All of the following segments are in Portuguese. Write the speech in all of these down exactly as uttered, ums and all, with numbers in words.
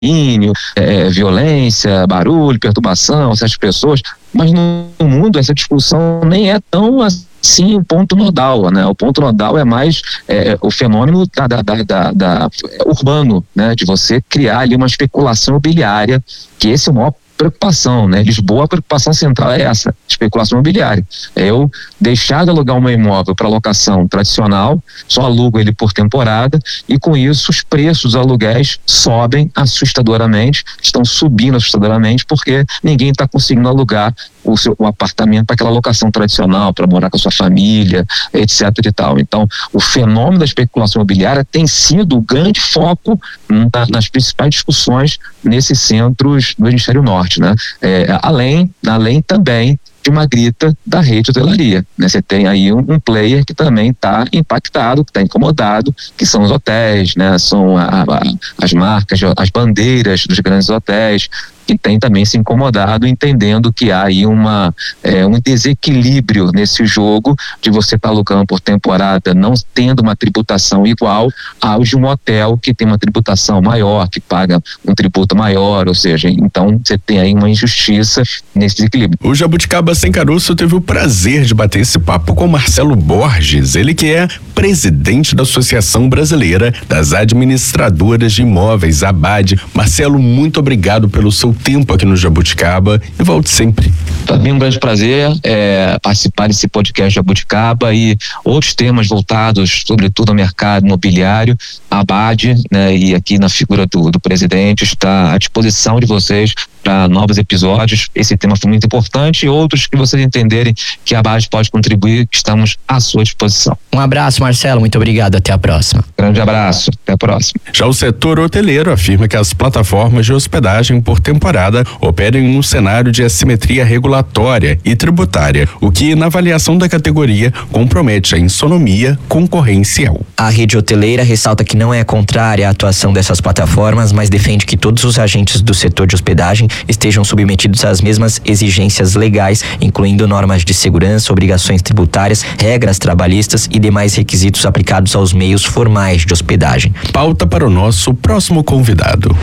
condomínio, é, violência, barulho, perturbação, essas pessoas, mas no mundo essa discussão nem é tão assim o ponto nodal, né? O ponto nodal é mais é, o fenômeno da, da, da, da, da urbano, né? De você criar ali uma especulação imobiliária, que esse é o maior preocupação, né? Lisboa, a preocupação central é essa, especulação imobiliária. É eu deixar de alugar um imóvel para locação tradicional, só alugo ele por temporada, e com isso os preços dos aluguéis sobem assustadoramente, estão subindo assustadoramente, porque ninguém está conseguindo alugar o seu o apartamento para aquela locação tradicional, para morar com a sua família, etc e tal. Então, o fenômeno da especulação imobiliária tem sido o grande foco na, nas principais discussões nesses centros do Hemisfério Norte, né? É, além, além também de uma grita da rede de hotelaria, né? Você tem aí um, um player que também está impactado, que está incomodado, que são os hotéis, né? São a, a, as marcas, as bandeiras dos grandes hotéis, que tem também se incomodado, entendendo que há aí uma, é, um desequilíbrio nesse jogo de você estar tá alugando por temporada, não tendo uma tributação igual ao de um hotel que tem uma tributação maior, que paga um tributo maior, ou seja, então você tem aí uma injustiça nesse desequilíbrio. O Jabuticaba Sem Caroço teve o prazer de bater esse papo com Marcelo Borges, ele que é presidente da Associação Brasileira das Administradoras de Imóveis, ABAD. Marcelo, muito obrigado pelo seu tempo aqui no Jabuticaba e volte sempre. Para mim é um grande prazer é, participar desse podcast Jabuticaba e outros temas voltados, sobretudo ao mercado imobiliário. A ABAD, né, e aqui na figura do, do presidente, está à disposição de vocês para novos episódios. Esse tema foi muito importante e outros que vocês entenderem que a ABAD pode contribuir, estamos à sua disposição. Um abraço, Marcelo, muito obrigado, até a próxima. Grande abraço, até a próxima. Já o setor hoteleiro afirma que as plataformas de hospedagem por temporada operem num cenário de assimetria regulatória e tributária, o que, na avaliação da categoria, compromete a isonomia concorrencial. A rede hoteleira ressalta que não é contrária à atuação dessas plataformas, mas defende que todos os agentes do setor de hospedagem estejam submetidos às mesmas exigências legais, incluindo normas de segurança, obrigações tributárias, regras trabalhistas e demais requisitos aplicados aos meios formais de hospedagem. Pauta para o nosso próximo convidado.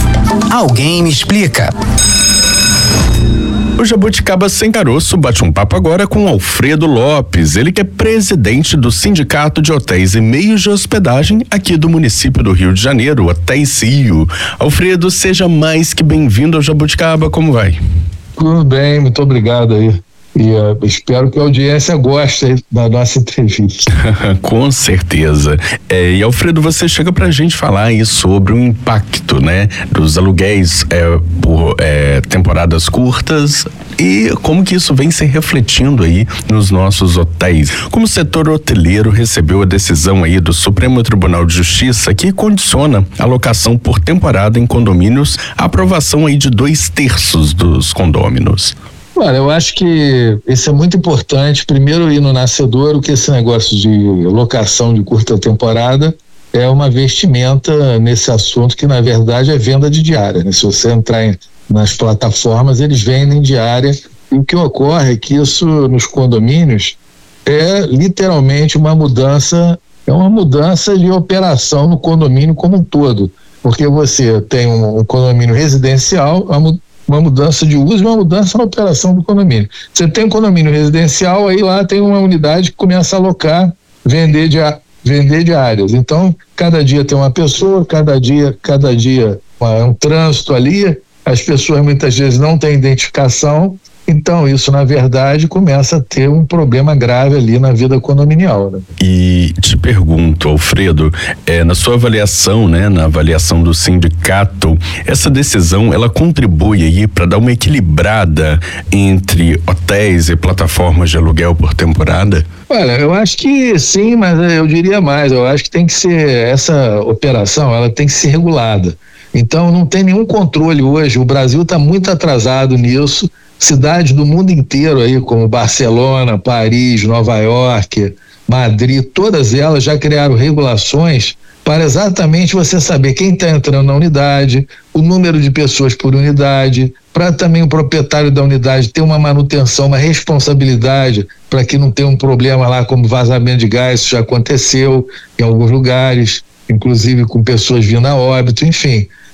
Alguém me explica. O Jabuticaba Sem Caroço bate um papo agora com Alfredo Lopes, ele que é presidente do Sindicato de Hotéis e Meios de Hospedagem aqui do município do Rio de Janeiro, Hotéis Rio. Alfredo, seja mais que bem-vindo ao Jabuticaba, como vai? Tudo bem, muito obrigado aí. E uh, espero que a audiência goste da nossa entrevista. Com certeza. É, e Alfredo, você chega pra gente falar aí sobre o impacto, né, dos aluguéis é, por é, temporadas curtas e como que isso vem se refletindo aí nos nossos hotéis. Como o setor hoteleiro recebeu a decisão aí do Supremo Tribunal de Justiça que condiciona a locação por temporada em condomínios à aprovação aí de dois terços dos condôminos. Olha, eu acho que isso é muito importante. Primeiro, ir no nascedouro, que esse negócio de locação de curta temporada é uma vestimenta nesse assunto que, na verdade, é venda de diária, né? Se você entrar em, nas plataformas, eles vendem diária. E o que ocorre é que isso, nos condomínios, é literalmente uma mudança, é uma mudança de operação no condomínio como um todo. Porque você tem um, um condomínio residencial, uma uma mudança de uso e uma mudança na operação do condomínio. Você tem um condomínio residencial, aí lá tem uma unidade que começa a alocar, vender, de, vender diárias. Então, cada dia tem uma pessoa, cada dia, cada dia uma, um trânsito ali, as pessoas muitas vezes não têm identificação, então isso, na verdade, começa a ter um problema grave ali na vida condominial, né? E te pergunto, Alfredo, é, na sua avaliação, né, na avaliação do sindicato, essa decisão, ela contribui aí para dar uma equilibrada entre hotéis e plataformas de aluguel por temporada? Olha, eu acho que sim, mas eu diria mais, eu acho que tem que ser, essa operação, ela tem que ser regulada. Então, não tem nenhum controle hoje, o Brasil está muito atrasado nisso. Cidades do mundo inteiro aí, como Barcelona, Paris, Nova York, Madrid, todas elas já criaram regulações para exatamente você saber quem está entrando na unidade, o número de pessoas por unidade, para também o proprietário da unidade ter uma manutenção, uma responsabilidade para que não tenha um problema lá como vazamento de gás, isso já aconteceu em alguns lugares, inclusive com pessoas vindo a óbito, enfim.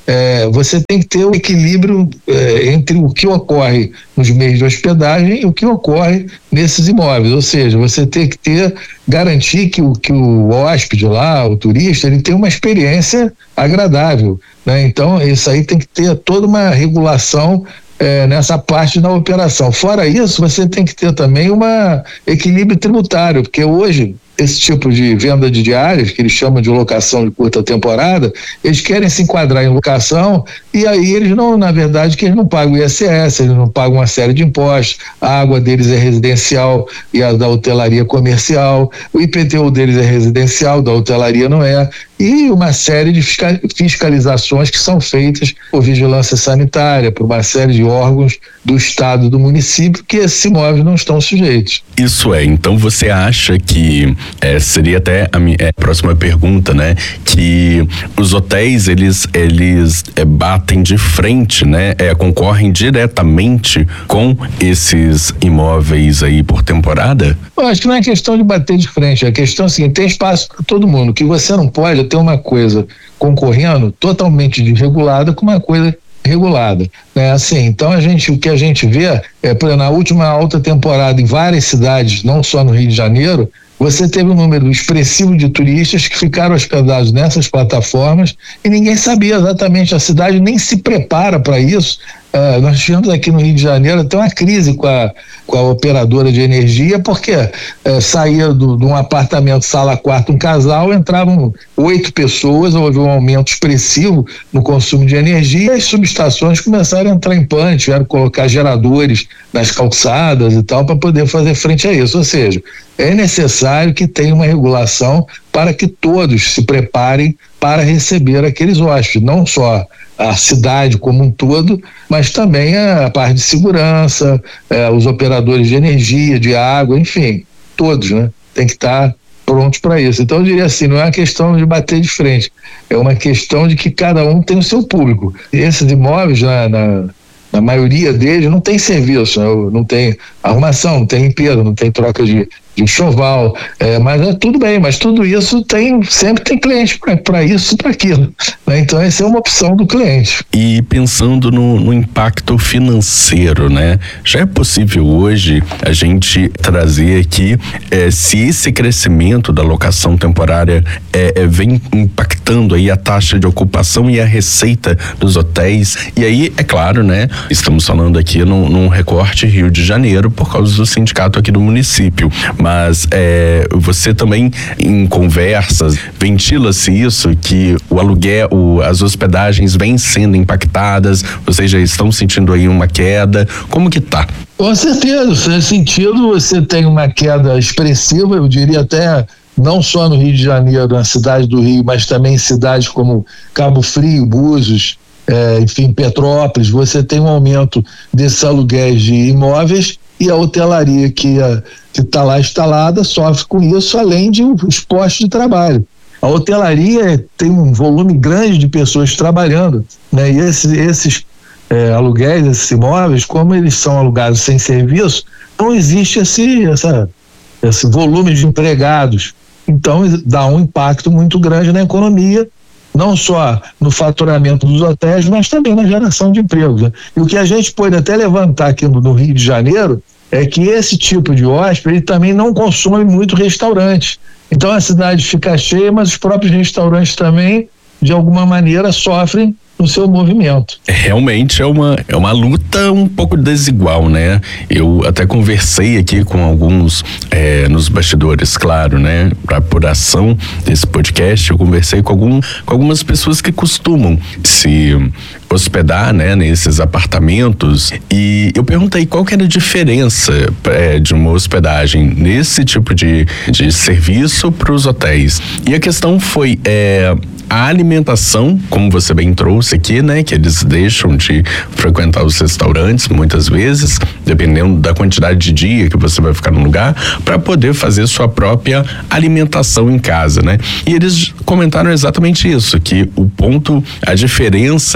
é, você tem que ter o equilíbrio é, entre o que ocorre nos meios de hospedagem e o que ocorre nesses imóveis, ou seja, você tem que ter, garantir que o, que o hóspede lá, o turista, ele tem uma experiência agradável, né? Então isso aí tem que ter toda uma regulação É, nessa parte da operação. Fora isso, você tem que ter também um equilíbrio tributário, porque hoje esse tipo de venda de diárias, que eles chamam de locação de curta temporada, eles querem se enquadrar em locação e aí eles não, na verdade, que eles não pagam I S S, eles não pagam uma série de impostos, a água deles é residencial e a da hotelaria comercial, o I P T U deles é residencial, da hotelaria não é, e uma série de fiscalizações que são feitas por vigilância sanitária, por uma série de órgãos do estado, do município, que esses imóveis não estão sujeitos. Isso é, então você acha que é, seria até a minha é, próxima pergunta, né? Que os hotéis, eles, eles é, batem de frente, né? É, concorrem diretamente com esses imóveis aí por temporada? Eu acho que não é questão de bater de frente, é questão assim, tem espaço para todo mundo, que você não pode ter uma coisa concorrendo totalmente desregulada com uma coisa regulada, né? Assim, então a gente, o que a gente vê é, por exemplo, na última alta temporada em várias cidades, não só no Rio de Janeiro, você teve um número expressivo de turistas que ficaram hospedados nessas plataformas e ninguém sabia exatamente, a cidade nem se prepara para isso. Uh, nós tivemos aqui no Rio de Janeiro até uma crise com a, com a operadora de energia, porque uh, saía do, de um apartamento sala-quarto um casal, entravam oito pessoas, houve um aumento expressivo no consumo de energia e as subestações começaram a entrar em pânico, tiveram que colocar geradores nas calçadas e tal para poder fazer frente a isso, ou seja, é necessário que tenha uma regulação para que todos se preparem para receber aqueles hóspedes, não só a cidade como um todo, mas também a, a parte de segurança, eh, os operadores de energia, de água, enfim, todos, né? Tem que estar prontos para isso. Então eu diria assim, não é uma questão de bater de frente, é uma questão de que cada um tem o seu público. E esses imóveis, na, na, na maioria deles, não tem serviço, né? Não tem arrumação, não tem limpeza, não tem troca de de enxoval, é, mas é tudo bem, mas tudo isso tem, sempre tem cliente para isso e para aquilo, né? Então essa é uma opção do cliente. E pensando no, no impacto financeiro, né? Já é possível hoje a gente trazer aqui é, se esse crescimento da locação temporária é, é, vem impactando aí a taxa de ocupação e a receita dos hotéis, e aí é claro, né? Estamos falando aqui num, num recorte Rio de Janeiro por causa do sindicato aqui do município, mas é, você também em conversas ventila-se isso, que o aluguel, o, as hospedagens vêm sendo impactadas, vocês já estão sentindo aí uma queda, como que tá? Com certeza, nesse sentido você tem uma queda expressiva, eu diria até não só no Rio de Janeiro, na cidade do Rio, mas também em cidades como Cabo Frio, Búzios, é, enfim, Petrópolis, você tem um aumento desses aluguéis de imóveis e a hotelaria que está lá instalada sofre com isso, além de os postos de trabalho. A hotelaria tem um volume grande de pessoas trabalhando, né? E esses, esses é, aluguéis, esses imóveis, como eles são alugados sem serviço, não existe esse, essa, esse volume de empregados. Então dá um impacto muito grande na economia, não só no faturamento dos hotéis, mas também na geração de empregos, né? E o que a gente pode até levantar aqui no, no Rio de Janeiro é que esse tipo de hóspede ele também não consome muito restaurante. Então a cidade fica cheia, mas os próprios restaurantes também, de alguma maneira, sofrem no seu movimento. Realmente é uma, é uma luta um pouco desigual, né? Eu até conversei aqui com alguns é, nos bastidores, claro, né? Para apuração desse podcast, eu conversei com, algum, com algumas pessoas que costumam se hospedar, né, nesses apartamentos, e eu perguntei qual que era a diferença é, de uma hospedagem nesse tipo de, de serviço para os hotéis. E a questão foi é, a alimentação, como você bem trouxe aqui, né, que eles deixam de frequentar os restaurantes muitas vezes, dependendo da quantidade de dia que você vai ficar no lugar, para poder fazer sua própria alimentação em casa, né? E eles comentaram exatamente isso, que o ponto, a diferença é que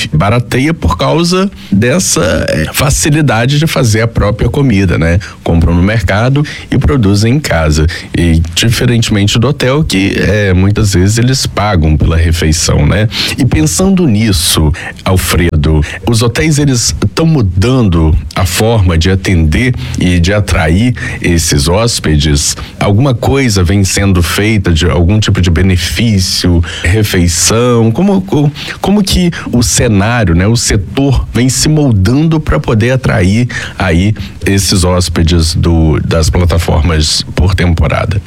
barateia por causa dessa facilidade de fazer a própria comida, né? Compram no mercado e produzem em casa. E diferentemente do hotel, que é, muitas vezes eles pagam pela refeição, né? E pensando nisso, Alfredo, os hotéis eles estão mudando a forma de atender e de atrair esses hóspedes? Alguma coisa vem sendo feita de algum tipo de benefício, refeição? Como, como que o cenário, né, o setor vem se moldando para poder atrair aí esses hóspedes do, das plataformas por temporada?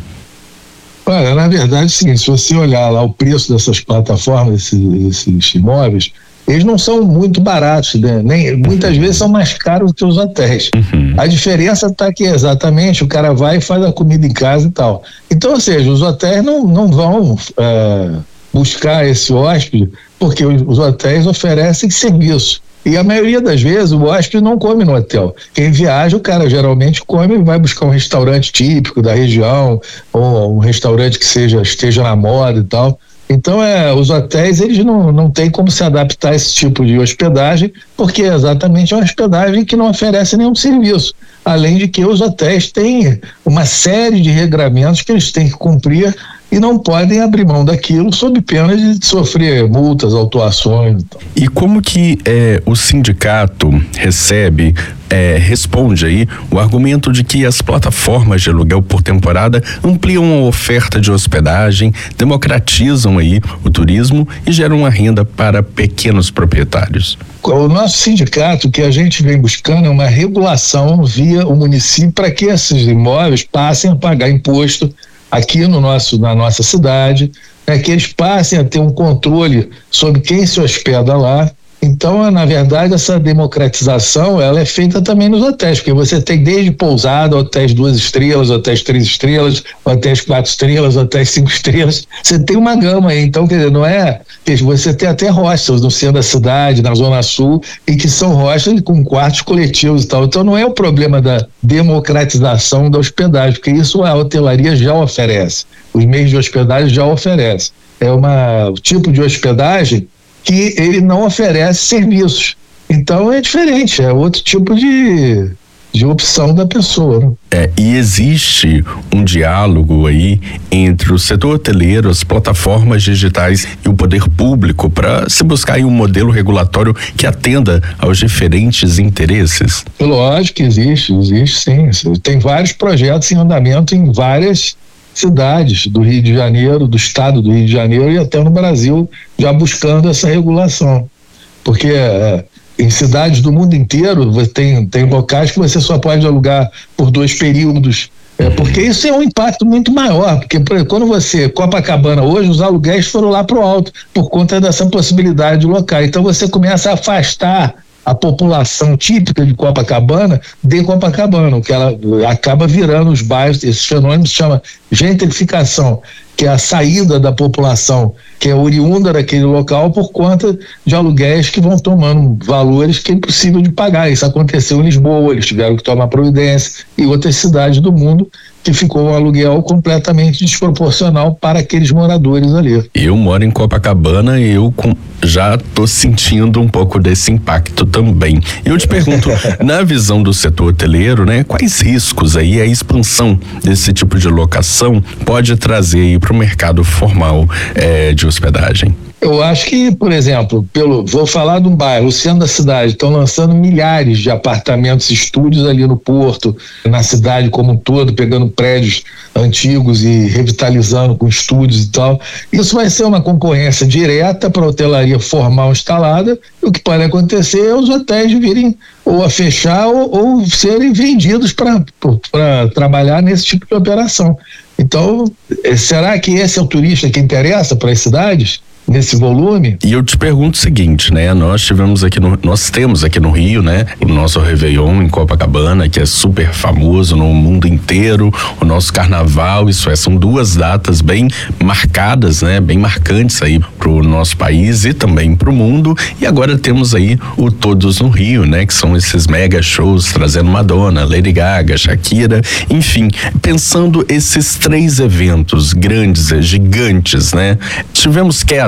Olha, na verdade é o seguinte, se você olhar lá o preço dessas plataformas, esses, esses imóveis, eles não são muito baratos, né? Nem, muitas vezes são mais caros do que os hotéis. Uhum. A diferença está que exatamente o cara vai e faz a comida em casa e tal. Então, ou seja, os hotéis não, não vão é, buscar esse hóspede, porque os, os hotéis oferecem serviço. E a maioria das vezes o hóspede não come no hotel. Quem viaja, o cara geralmente come e vai buscar um restaurante típico da região, ou um restaurante que seja, esteja na moda e tal. Então, é, os hotéis, eles não, não têm como se adaptar a esse tipo de hospedagem, porque é exatamente uma hospedagem que não oferece nenhum serviço. Além de que os hotéis têm uma série de regramentos que eles têm que cumprir e não podem abrir mão daquilo sob pena de sofrer multas, autuações. Então. E como que é, o sindicato recebe, é, responde aí o argumento de que as plataformas de aluguel por temporada ampliam a oferta de hospedagem, democratizam aí o turismo e geram uma renda para pequenos proprietários? O nosso sindicato, que a gente vem buscando é uma regulação via o município para que esses imóveis passem a pagar imposto aqui no nosso, na nossa cidade, né, que eles passem a ter um controle sobre quem se hospeda lá. Então, na verdade, essa democratização ela é feita também nos hotéis, porque você tem desde pousada, hotéis duas estrelas, hotéis três estrelas, hotéis quatro estrelas, hotéis cinco estrelas. Você tem uma gama aí. Então, quer dizer, não é. Você tem até hostels no centro da cidade, na Zona Sul, e que são hostels com quartos coletivos e tal. Então, não é o problema da democratização da hospedagem, porque isso a hotelaria já oferece. Os meios de hospedagem já oferecem. É uma, um tipo de hospedagem que ele não oferece serviços. Então é diferente, é outro tipo de, de opção da pessoa, né? É, e existe um diálogo aí entre o setor hoteleiro, as plataformas digitais e o poder público para se buscar aí um modelo regulatório que atenda aos diferentes interesses? Lógico que existe, existe sim. Tem vários projetos em andamento em várias cidades do Rio de Janeiro, do estado do Rio de Janeiro e até no Brasil, já buscando essa regulação. Porque é, em cidades do mundo inteiro tem, tem locais que você só pode alugar por dois períodos, é, porque isso é um impacto muito maior, porque quando você, Copacabana hoje, os aluguéis foram lá pro alto, por conta dessa possibilidade de local. Então você começa a afastar a população típica de Copacabana de Copacabana, que ela acaba virando os bairros. Esse fenômeno se chama gentrificação, que é a saída da população que é oriunda daquele local por conta de aluguéis que vão tomando valores que é impossível de pagar. Isso aconteceu em Lisboa, eles tiveram que tomar providência, e outras cidades do mundo que ficou um aluguel completamente desproporcional para aqueles moradores ali. Eu moro em Copacabana e eu com, já tô sentindo um pouco desse impacto também. Eu te pergunto, na visão do setor hoteleiro, né, quais riscos aí a expansão desse tipo de locação pode trazer aí para o mercado formal eh, de hospedagem? Eu acho que, por exemplo, pelo, vou falar de um bairro, o centro da cidade, estão lançando milhares de apartamentos, estúdios ali no Porto, na cidade como um todo, pegando prédios antigos e revitalizando com estúdios e tal. Isso vai ser uma concorrência direta para a hotelaria formal instalada, e o que pode acontecer é os hotéis virem ou a fechar ou, ou serem vendidos para trabalhar nesse tipo de operação. Então, será que esse é o turista que interessa para as cidades? Nesse volume? E eu te pergunto o seguinte, né? Nós tivemos aqui no, nós temos aqui no Rio, né? O nosso Réveillon em Copacabana, que é super famoso no mundo inteiro, o nosso Carnaval, isso é, são duas datas bem marcadas, né? Bem marcantes aí pro nosso país e também pro mundo. E agora temos aí o Todos no Rio, né? Que são esses mega shows trazendo Madonna, Lady Gaga, Shakira, enfim, pensando esses três eventos grandes, gigantes, né? Tivemos queda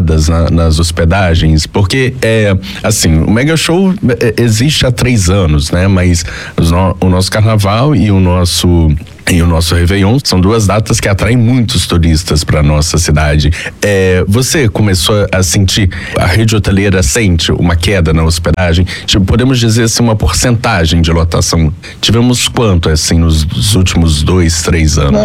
lotadas na, nas hospedagens? Porque, é, assim, o Mega Show existe há três anos, né? Mas no, o nosso carnaval e o nosso... E o nosso Réveillon são duas datas que atraem muitos turistas para nossa cidade. É, você começou a sentir, a rede hoteleira sente uma queda na hospedagem? Tipo, podemos dizer assim, uma porcentagem de lotação. Tivemos quanto, assim, nos, nos últimos dois, três anos?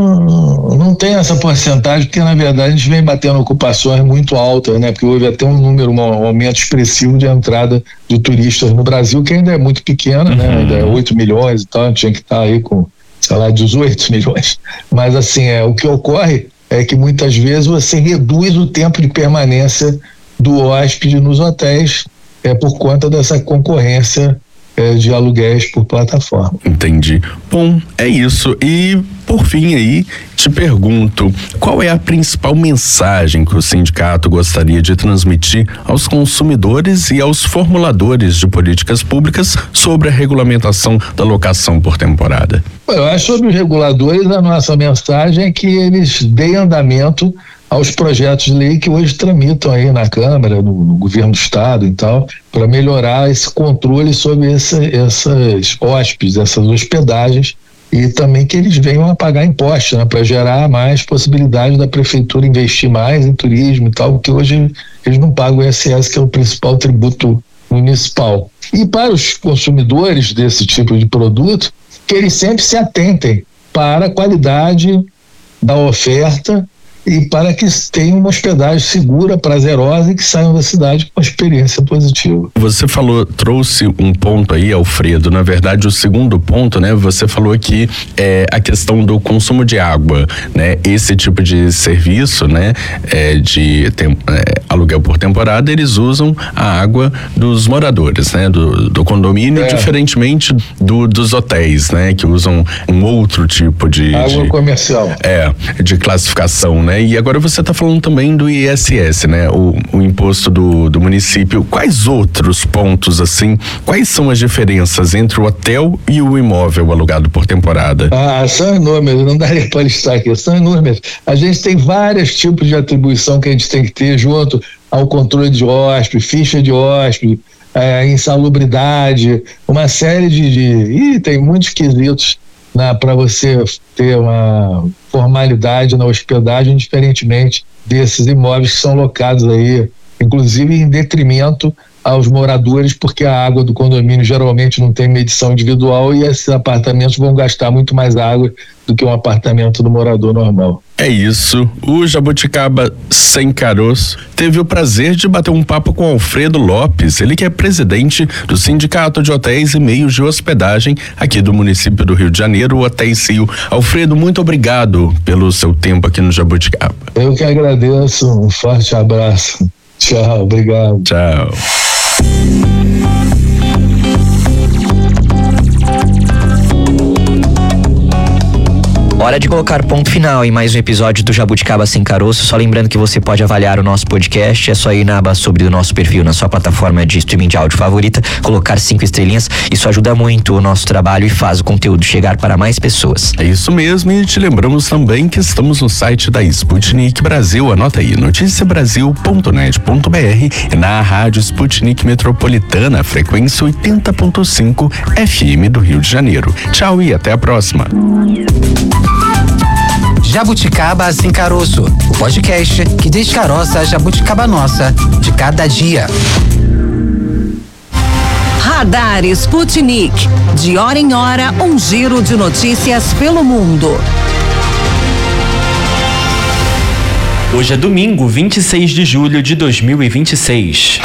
Não, não tem essa porcentagem, porque na verdade a gente vem batendo ocupações muito altas, né? Porque houve até um número, um aumento expressivo de entrada de turistas no Brasil, que ainda é muito pequena, uhum. né? Ainda é oito milhões e tal, tinha que estar aí com, sei lá, dezoito milhões. Mas assim, é, o que ocorre é que muitas vezes você reduz o tempo de permanência do hóspede nos hotéis é, por conta dessa concorrência é, de aluguéis por plataforma. Entendi. Bom, é isso. E por fim aí, te pergunto, qual é a principal mensagem que o sindicato gostaria de transmitir aos consumidores e aos formuladores de políticas públicas sobre a regulamentação da locação por temporada? Eu acho que sobre os reguladores, a nossa mensagem é que eles deem andamento aos projetos de lei que hoje tramitam aí na Câmara, no, no governo do Estado e tal, para melhorar esse controle sobre essa, essas hóspedes, essas hospedagens, e também que eles venham a pagar impostos, né, para gerar mais possibilidade da prefeitura investir mais em turismo e tal, porque hoje eles não pagam o I S S, que é o principal tributo municipal. E para os consumidores desse tipo de produto, que eles sempre se atentem para a qualidade da oferta e para que tenham uma hospedagem segura, prazerosa e que saiam da cidade com uma experiência positiva. Você falou, trouxe um ponto aí, Alfredo, na verdade o segundo ponto, né, você falou que é a questão do consumo de água, né, esse tipo de serviço, né, é, de tem, é, aluguel por temporada, eles usam a água dos moradores, né, do, do condomínio, é. diferentemente do, dos hotéis, né, que usam um outro tipo de... Água de, comercial. É, de classificação, né. E agora você está falando também do I S S, né? O, o imposto do, do município. Quais outros pontos, assim, quais são as diferenças entre o hotel e o imóvel alugado por temporada? Ah, são inúmeras, não daria para listar aqui, são inúmeras. A gente tem vários tipos de atribuição que a gente tem que ter junto ao controle de hóspede, ficha de hóspede, é, insalubridade, uma série de... de ih, tem muitos quesitos para você ter uma formalidade na hospedagem, diferentemente desses imóveis que são locados aí, inclusive em detrimento aos moradores, porque a água do condomínio geralmente não tem medição individual e esses apartamentos vão gastar muito mais água do que um apartamento do morador normal. É isso. O Jabuticaba Sem Caroço teve o prazer de bater um papo com Alfredo Lopes, ele que é presidente do Sindicato de Hotéis e Meios de Hospedagem aqui do município do Rio de Janeiro, o Hotéis Cio. Alfredo, muito obrigado pelo seu tempo aqui no Jabuticaba. Eu que agradeço, um forte abraço. Tchau, obrigado. Tchau. Hora de colocar ponto final em mais um episódio do Jabuticaba Sem Caroço. Só lembrando que você pode avaliar o nosso podcast, é só ir na aba sobre o nosso perfil na sua plataforma de streaming de áudio favorita, colocar cinco estrelinhas. Isso ajuda muito o nosso trabalho e faz o conteúdo chegar para mais pessoas. É isso mesmo, e te lembramos também que estamos no site da Sputnik Brasil, anota aí, notícia brasil ponto net ponto b r, e na rádio Sputnik Metropolitana, frequência oitenta ponto cinco F M do Rio de Janeiro. Tchau e até a próxima. Jabuticaba Sem Caroço, o podcast que descaroça a jabuticaba nossa de cada dia. Radar Sputnik. De hora em hora, um giro de notícias pelo mundo. Hoje é domingo, vinte e seis de julho de dois mil e vinte e seis.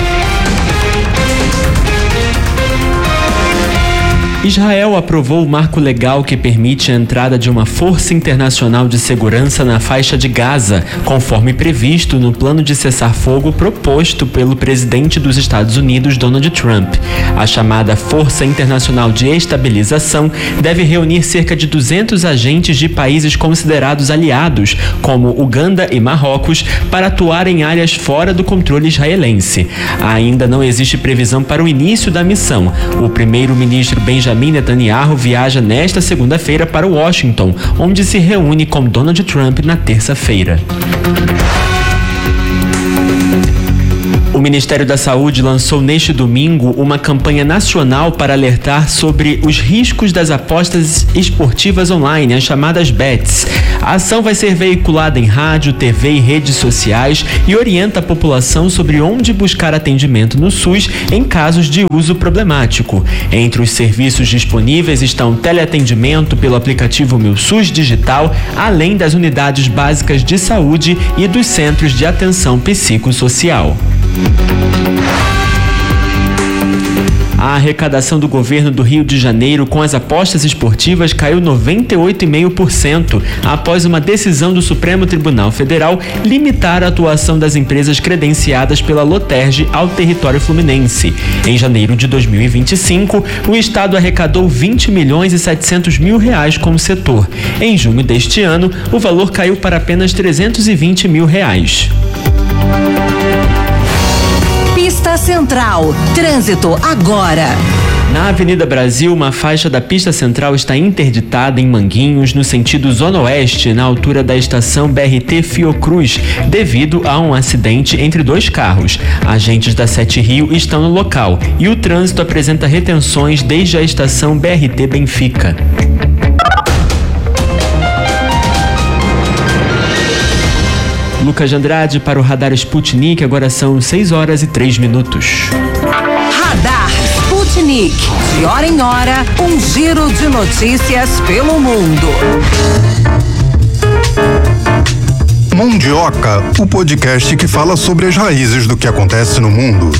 Israel aprovou o marco legal que permite a entrada de uma força internacional de segurança na faixa de Gaza, conforme previsto no plano de cessar-fogo proposto pelo presidente dos Estados Unidos, Donald Trump. A chamada Força Internacional de Estabilização deve reunir cerca de duzentos agentes de países considerados aliados, como Uganda e Marrocos, para atuar em áreas fora do controle israelense. Ainda não existe previsão para o início da missão. O primeiro-ministro Benjamin Netanyahu viaja nesta segunda-feira para Washington, onde se reúne com Donald Trump na terça-feira. O Ministério da Saúde lançou neste domingo uma campanha nacional para alertar sobre os riscos das apostas esportivas online, as chamadas bets. A ação vai ser veiculada em rádio, T V e redes sociais e orienta a população sobre onde buscar atendimento no SUS em casos de uso problemático. Entre os serviços disponíveis estão teleatendimento pelo aplicativo Meu SUS Digital, além das unidades básicas de saúde e dos centros de atenção psicossocial. A arrecadação do governo do Rio de Janeiro com as apostas esportivas caiu noventa e oito vírgula cinco por cento após uma decisão do Supremo Tribunal Federal limitar a atuação das empresas credenciadas pela Loterge ao território fluminense. Em janeiro de dois mil e vinte e cinco, o Estado arrecadou vinte milhões e setecentos mil reais com o setor. Em junho deste ano, o valor caiu para apenas trezentos e vinte mil reais. Pista Central. Trânsito agora. Na Avenida Brasil, uma faixa da pista central está interditada em Manguinhos, no sentido zona oeste, na altura da estação B R T Fiocruz, devido a um acidente entre dois carros. Agentes da Sete Rio estão no local e o trânsito apresenta retenções desde a estação B R T Benfica. Lucas de Andrade para o Radar Sputnik, agora são seis horas e três minutos. Radar Sputnik. De hora em hora, um giro de notícias pelo mundo. Mundioca, o podcast que fala sobre as raízes do que acontece no mundo.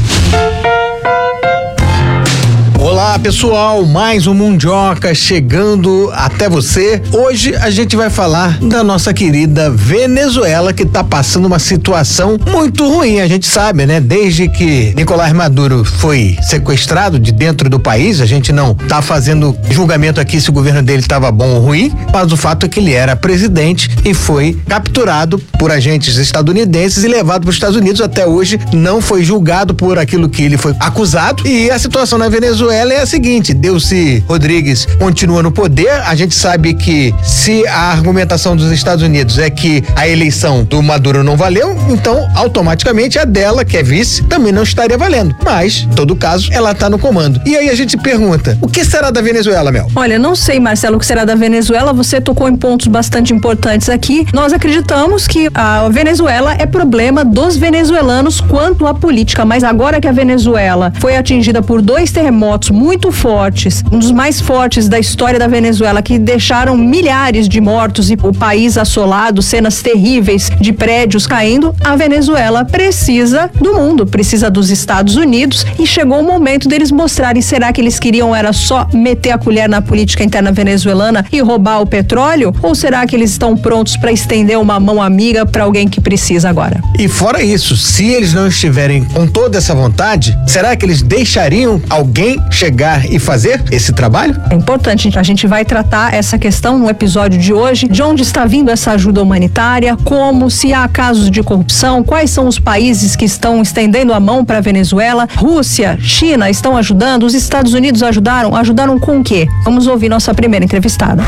Olá pessoal, mais um Mundioca chegando até você. Hoje a gente vai falar da nossa querida Venezuela, que está passando uma situação muito ruim, a gente sabe, né? Desde que Nicolás Maduro foi sequestrado de dentro do país, a gente não tá fazendo julgamento aqui se o governo dele estava bom ou ruim, mas o fato é que ele era presidente e foi capturado por agentes estadunidenses e levado para os Estados Unidos. Até hoje não foi julgado por aquilo que ele foi acusado, e a situação na Venezuela é a seguinte: Delcy Rodrigues continua no poder. A gente sabe que se a argumentação dos Estados Unidos é que a eleição do Maduro não valeu, então automaticamente a dela, que é vice, também não estaria valendo. Mas, em todo caso, ela está no comando. E aí a gente pergunta, o que será da Venezuela, Mel? Olha, não sei, Marcelo, o que será da Venezuela. Você tocou em pontos bastante importantes aqui. Nós acreditamos que a Venezuela é problema dos venezuelanos quanto à política, mas agora que a Venezuela foi atingida por dois terremotos muito fortes, um dos mais fortes da história da Venezuela, que deixaram milhares de mortos e o país assolado, cenas terríveis de prédios caindo, a Venezuela precisa do mundo, precisa dos Estados Unidos, e chegou o momento deles mostrarem, será que eles queriam era só meter a colher na política interna venezuelana e roubar o petróleo, ou será que eles estão prontos para estender uma mão amiga para alguém que precisa agora? E fora isso, se eles não estiverem com toda essa vontade, será que eles deixariam alguém chegar e fazer esse trabalho? É importante, a gente vai tratar essa questão no episódio de hoje, de onde está vindo essa ajuda humanitária, como, se há casos de corrupção, quais são os países que estão estendendo a mão para a Venezuela. Rússia, China estão ajudando, os Estados Unidos ajudaram, ajudaram com o quê? Vamos ouvir nossa primeira entrevistada.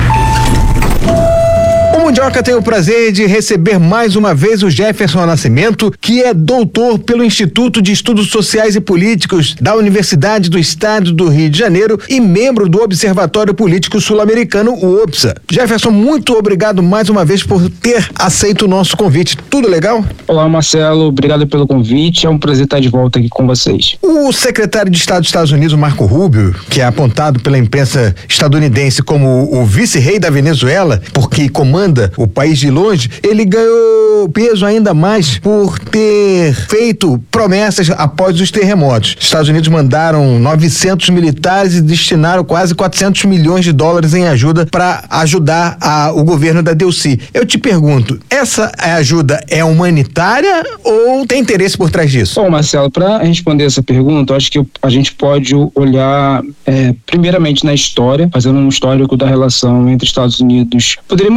O Mundioca tem o prazer de receber mais uma vez o Jefferson Nascimento, que é doutor pelo Instituto de Estudos Sociais e Políticos da Universidade do Estado do Rio de Janeiro e membro do Observatório Político Sul-Americano, o O P S A. Jefferson, muito obrigado mais uma vez por ter aceito o nosso convite. Tudo legal? Olá, Marcelo. Obrigado pelo convite. É um prazer estar de volta aqui com vocês. O secretário de Estado dos Estados Unidos, Marco Rubio, que é apontado pela imprensa estadunidense como o vice-rei da Venezuela, porque comanda o país de longe, ele ganhou peso ainda mais por ter feito promessas após os terremotos. Os Estados Unidos mandaram novecentos militares e destinaram quase quatrocentos milhões de dólares em ajuda para ajudar a, o governo da Delcy. Eu te pergunto, essa ajuda é humanitária ou tem interesse por trás disso? Bom, Marcelo, para responder essa pergunta, eu acho que a gente pode olhar é, primeiramente na história, fazendo um histórico da relação entre Estados Unidos. Poderíamos olhar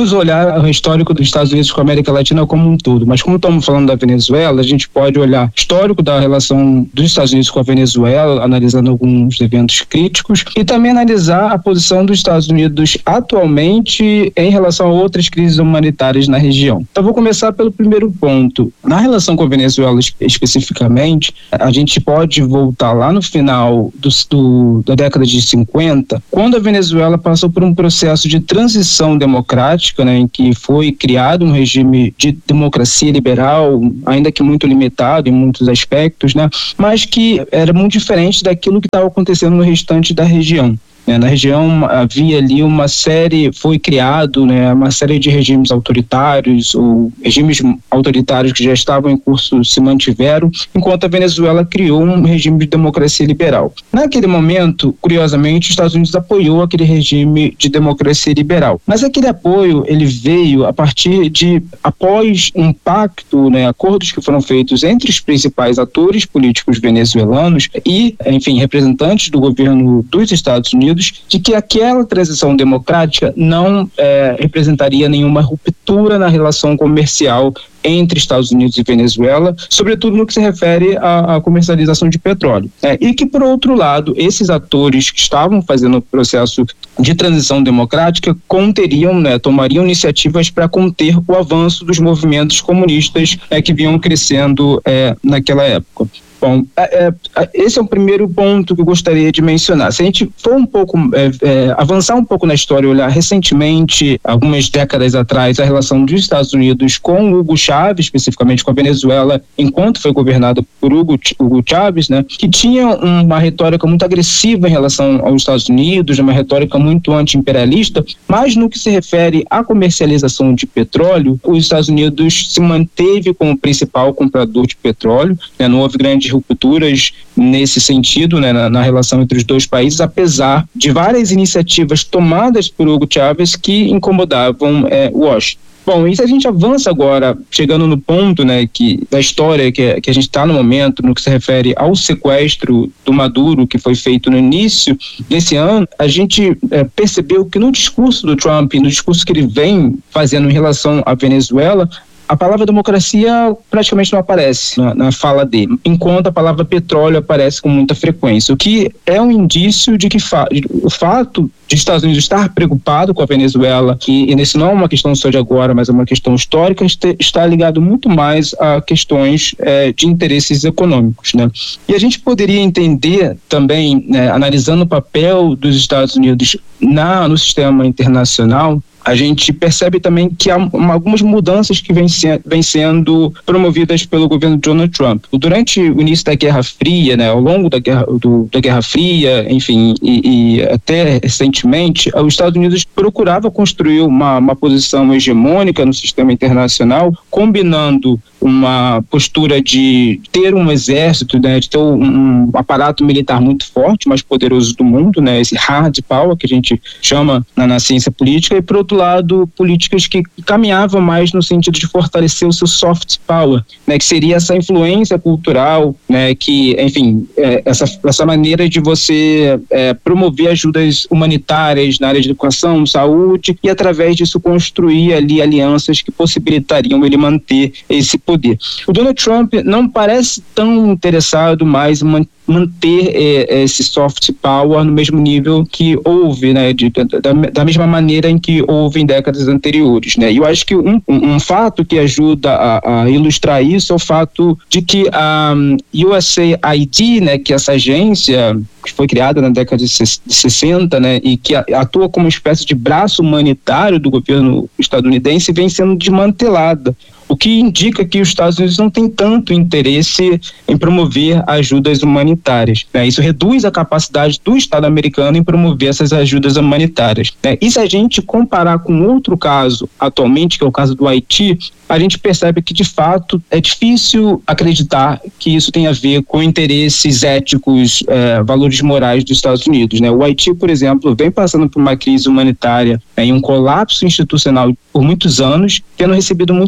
olhar o histórico dos Estados Unidos com a América Latina como um todo, mas como estamos falando da Venezuela, a gente pode olhar o histórico da relação dos Estados Unidos com a Venezuela, analisando alguns eventos críticos, e também analisar a posição dos Estados Unidos atualmente em relação a outras crises humanitárias na região. Então vou começar pelo primeiro ponto. Na relação com a Venezuela especificamente, a gente pode voltar lá no final do, do, da década de cinquenta, quando a Venezuela passou por um processo de transição democrática, né, em que foi criado um regime de democracia liberal, ainda que muito limitado em muitos aspectos, né, mas que era muito diferente daquilo que estava acontecendo no restante da região. Na região havia ali uma série, foi criado, né, uma série de regimes autoritários, ou regimes autoritários que já estavam em curso se mantiveram, enquanto a Venezuela criou um regime de democracia liberal. Naquele momento, curiosamente, os Estados Unidos apoiou aquele regime de democracia liberal. Mas aquele apoio, ele veio a partir de, após um pacto, né, acordos que foram feitos entre os principais atores políticos venezuelanos e, enfim, representantes do governo dos Estados Unidos, de que aquela transição democrática não é, representaria nenhuma ruptura na relação comercial entre Estados Unidos e Venezuela, sobretudo no que se refere à, à comercialização de petróleo. É, e que, por outro lado, esses atores que estavam fazendo o processo de transição democrática conteriam, né, tomariam iniciativas para conter o avanço dos movimentos comunistas é, que vinham crescendo é, naquela época. Bom, é, é, esse é o primeiro ponto que eu gostaria de mencionar. Se a gente for um pouco, é, é, avançar um pouco na história, olhar recentemente, algumas décadas atrás, a relação dos Estados Unidos com Hugo Chávez, especificamente com a Venezuela, enquanto foi governada por Hugo, Hugo Chávez, né, que tinha uma retórica muito agressiva em relação aos Estados Unidos, uma retórica muito anti-imperialista, mas no que se refere à comercialização de petróleo, os Estados Unidos se manteve como principal comprador de petróleo, né, não houve grandes rupturas nesse sentido, né, na, na relação entre os dois países, apesar de várias iniciativas tomadas por Hugo Chávez que incomodavam é, Washington. Bom, e se a gente avança agora, chegando no ponto, né, que, da história que, que a gente está no momento, no que se refere ao sequestro do Maduro, que foi feito no início desse ano, a gente é, percebeu que no discurso do Trump, no discurso que ele vem fazendo em relação à Venezuela, a palavra democracia praticamente não aparece na, na fala dele, enquanto a palavra petróleo aparece com muita frequência, o que é um indício de que fa- o fato de Estados Unidos estar preocupado com a Venezuela, e, e isso não é uma questão só de agora, mas é uma questão histórica, este, está ligado muito mais a questões é, de interesses econômicos, né? E a gente poderia entender também, né, analisando o papel dos Estados Unidos na, no sistema internacional, a gente percebe também que há uma, algumas mudanças que vêm se, vem sendo promovidas pelo governo Donald Trump. Durante o início da Guerra Fria, né, ao longo da Guerra, do, da Guerra Fria, enfim, e, e até recentemente, os Estados Unidos procurava construir uma, uma posição hegemônica no sistema internacional, combinando uma postura de ter um exército, né, de ter um, um aparato militar muito forte, mais poderoso do mundo, né, esse hard power que a gente chama na, na ciência política, e por outro lado, políticas que caminhavam mais no sentido de fortalecer o seu soft power, né, que seria essa influência cultural, né, que, enfim, é, essa, essa maneira de você é, promover ajudas humanitárias na área de educação, saúde, e através disso construir ali alianças que possibilitariam ele manter esse poder. O Donald Trump não parece tão interessado mais em manter manter eh, esse soft power no mesmo nível que houve, né, de, da, da mesma maneira em que houve em décadas anteriores, né. E eu acho que um, um, um fato que ajuda a, a ilustrar isso é o fato de que a um, U S A I D, né, que é essa agência que foi criada na década de sessenta, né, e que atua como uma espécie de braço humanitário do governo estadunidense, vem sendo desmantelada, o que indica que os Estados Unidos não têm tanto interesse em promover ajudas humanitárias, né? Isso reduz a capacidade do Estado americano em promover essas ajudas humanitárias, né? E se a gente comparar com outro caso atualmente, que é o caso do Haiti, a gente percebe que, de fato, é difícil acreditar que isso tem a ver com interesses éticos, eh, valores morais dos Estados Unidos, né? O Haiti, por exemplo, vem passando por uma crise humanitária, né, e um colapso institucional por muitos anos, tendo recebido muito pouco apoio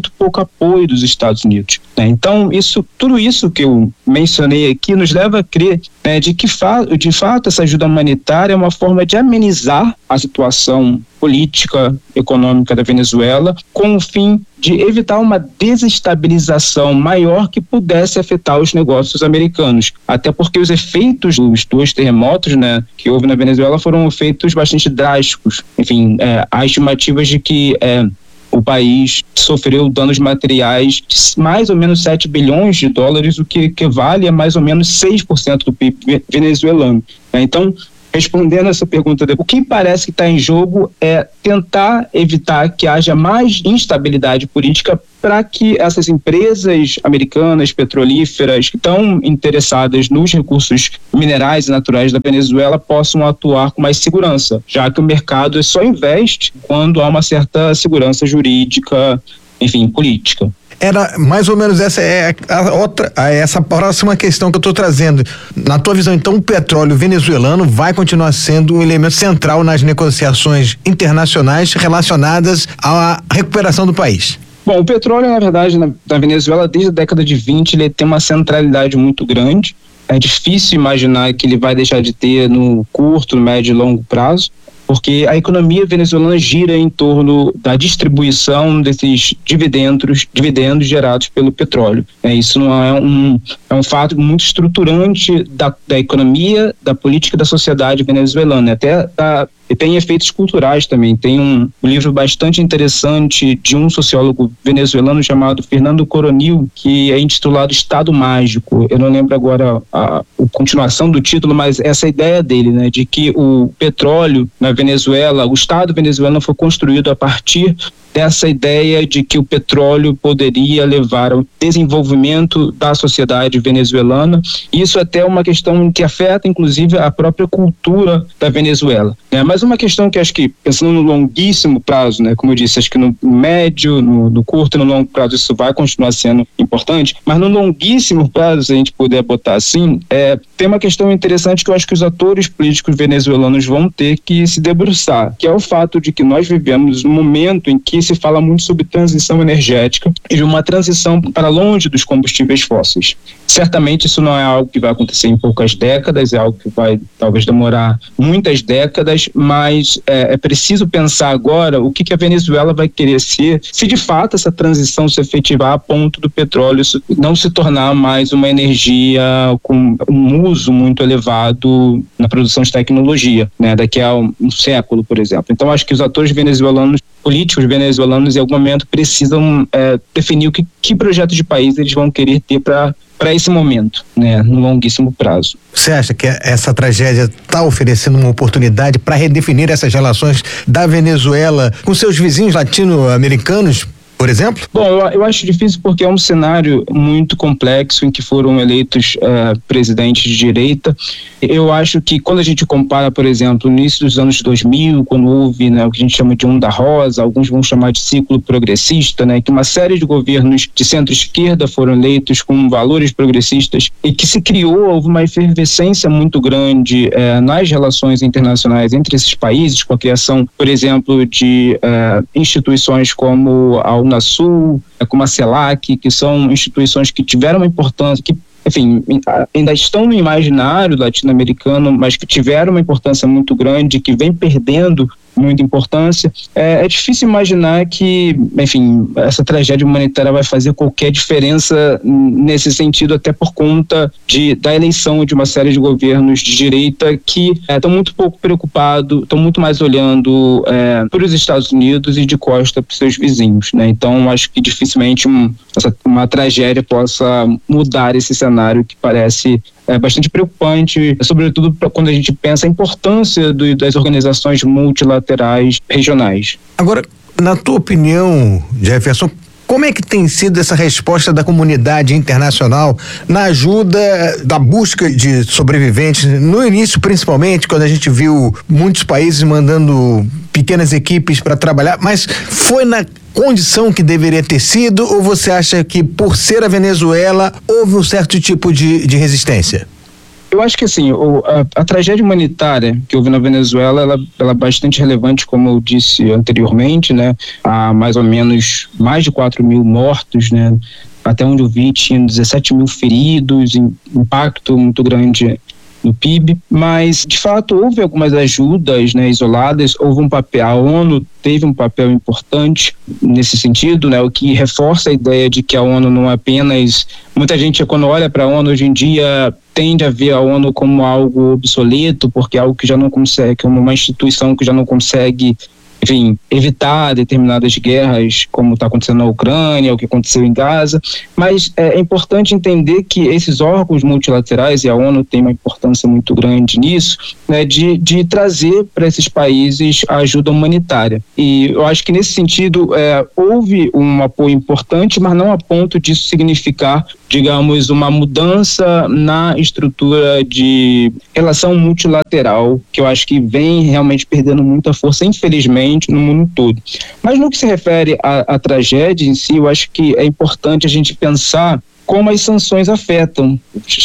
apoio dos Estados Unidos, né? Então, isso, tudo isso que eu mencionei aqui nos leva a crer, né, de que fa- de fato essa ajuda humanitária é uma forma de amenizar a situação política, econômica da Venezuela, com o fim de evitar uma desestabilização maior que pudesse afetar os negócios americanos. Até porque os efeitos dos dois terremotos, né, que houve na Venezuela foram efeitos bastante drásticos. Enfim, é, há estimativas de que é, o país sofreu danos materiais de mais ou menos sete bilhões de dólares, o que equivale a mais ou menos seis por cento do P I B venezuelano. Então, respondendo essa pergunta, o que parece que está em jogo é tentar evitar que haja mais instabilidade política para que essas empresas americanas, petrolíferas, que estão interessadas nos recursos minerais e naturais da Venezuela possam atuar com mais segurança, já que o mercado só investe quando há uma certa segurança jurídica, enfim, política. Era mais ou menos essa é a outra, a essa próxima questão que eu estou trazendo. Na tua visão, então, o petróleo venezuelano vai continuar sendo um elemento central nas negociações internacionais relacionadas à recuperação do país? Bom, o petróleo, na verdade, na, na Venezuela, desde a década de vinte, ele tem uma centralidade muito grande. É difícil imaginar que ele vai deixar de ter no curto, médio e longo prazo, porque a economia venezuelana gira em torno da distribuição desses dividendos, dividendos gerados pelo petróleo. É, isso não é um, é um fato muito estruturante da, da economia, da política e da sociedade venezuelana, até da E tem efeitos culturais também. Tem um, um livro bastante interessante de um sociólogo venezuelano chamado Fernando Coronil, que é intitulado Estado Mágico. Eu não lembro agora a, a continuação do título, mas essa ideia dele, né, de que o petróleo na Venezuela, o Estado venezuelano foi construído a partir dessa ideia de que o petróleo poderia levar ao desenvolvimento da sociedade venezuelana. Isso até é uma questão que afeta, inclusive, a própria cultura da Venezuela, né? Mas uma questão que acho que, pensando no longuíssimo prazo, né, como eu disse, acho que no médio, no, no curto e no longo prazo isso vai continuar sendo importante, mas no longuíssimo prazo, se a gente puder botar assim, é, tem uma questão interessante que eu acho que os atores políticos venezuelanos vão ter que se debruçar, que é o fato de que nós vivemos um momento em que se fala muito sobre transição energética e de uma transição para longe dos combustíveis fósseis. Certamente isso não é algo que vai acontecer em poucas décadas, é algo que vai talvez demorar muitas décadas, mas é, é preciso pensar agora o que, que a Venezuela vai querer ser, se de fato essa transição se efetivar a ponto do petróleo não se tornar mais uma energia com um uso muito elevado na produção de tecnologia, né, daqui a um, um século, por exemplo. Então acho que os atores venezuelanos, políticos venezuelanos, em algum momento precisam é, definir o que, que projeto de país eles vão querer ter para para esse momento, né, no longuíssimo prazo. Você acha que essa tragédia está oferecendo uma oportunidade para redefinir essas relações da Venezuela com seus vizinhos latino-americanos, por exemplo? Bom, eu, eu acho difícil porque é um cenário muito complexo em que foram eleitos uh, presidentes de direita. Eu acho que quando a gente compara, por exemplo, no início dos anos dois mil, quando houve, né, o que a gente chama de onda rosa, alguns vão chamar de ciclo progressista, né, que uma série de governos de centro-esquerda foram eleitos com valores progressistas e que se criou, houve uma efervescência muito grande eh, nas relações internacionais entre esses países, com a criação, por exemplo, de eh, instituições como a Unasul, como a CELAC, que são instituições que tiveram uma importância, que enfim, ainda estão no imaginário latino-americano, mas que tiveram uma importância muito grande, que vem perdendo muita importância. É, é difícil imaginar que, enfim, essa tragédia humanitária vai fazer qualquer diferença nesse sentido, até por conta de, da eleição de uma série de governos de direita que estão é, muito pouco preocupados, estão muito mais olhando é, para os Estados Unidos e de costa para os seus vizinhos, né? Então, acho que dificilmente um, essa, uma tragédia possa mudar esse cenário que parece é bastante preocupante, sobretudo quando a gente pensa a importância do, das organizações multilaterais regionais. Agora, na tua opinião, Jefferson, como é que tem sido essa resposta da comunidade internacional na ajuda da busca de sobreviventes? No início, principalmente, quando a gente viu muitos países mandando pequenas equipes para trabalhar, mas foi na condição que deveria ter sido, ou você acha que por ser a Venezuela houve um certo tipo de, de resistência? Eu acho que assim, o, a, a tragédia humanitária que houve na Venezuela, ela, ela é bastante relevante, como eu disse anteriormente, né? Há mais ou menos mais de quatro mil mortos, né? Até onde eu vi, tinha dezessete mil feridos, impacto muito grande no P I B, mas de fato houve algumas ajudas, né, isoladas, houve um papel, a ONU teve um papel importante nesse sentido, né, o que reforça a ideia de que a ONU não é apenas, muita gente quando olha para a ONU hoje em dia tende a ver a ONU como algo obsoleto, porque é algo que já não consegue, como uma instituição que já não consegue, enfim, evitar determinadas guerras, como está acontecendo na Ucrânia, o que aconteceu em Gaza, mas é importante entender que esses órgãos multilaterais, e a ONU tem uma importância muito grande nisso, né, de, de trazer para esses países a ajuda humanitária. E eu acho que nesse sentido é, houve um apoio importante, mas não a ponto disso significar, digamos, uma mudança na estrutura de relação multilateral, que eu acho que vem realmente perdendo muita força, infelizmente, no mundo todo. Mas no que se refere à, à tragédia em si, eu acho que é importante a gente pensar como as sanções afetam.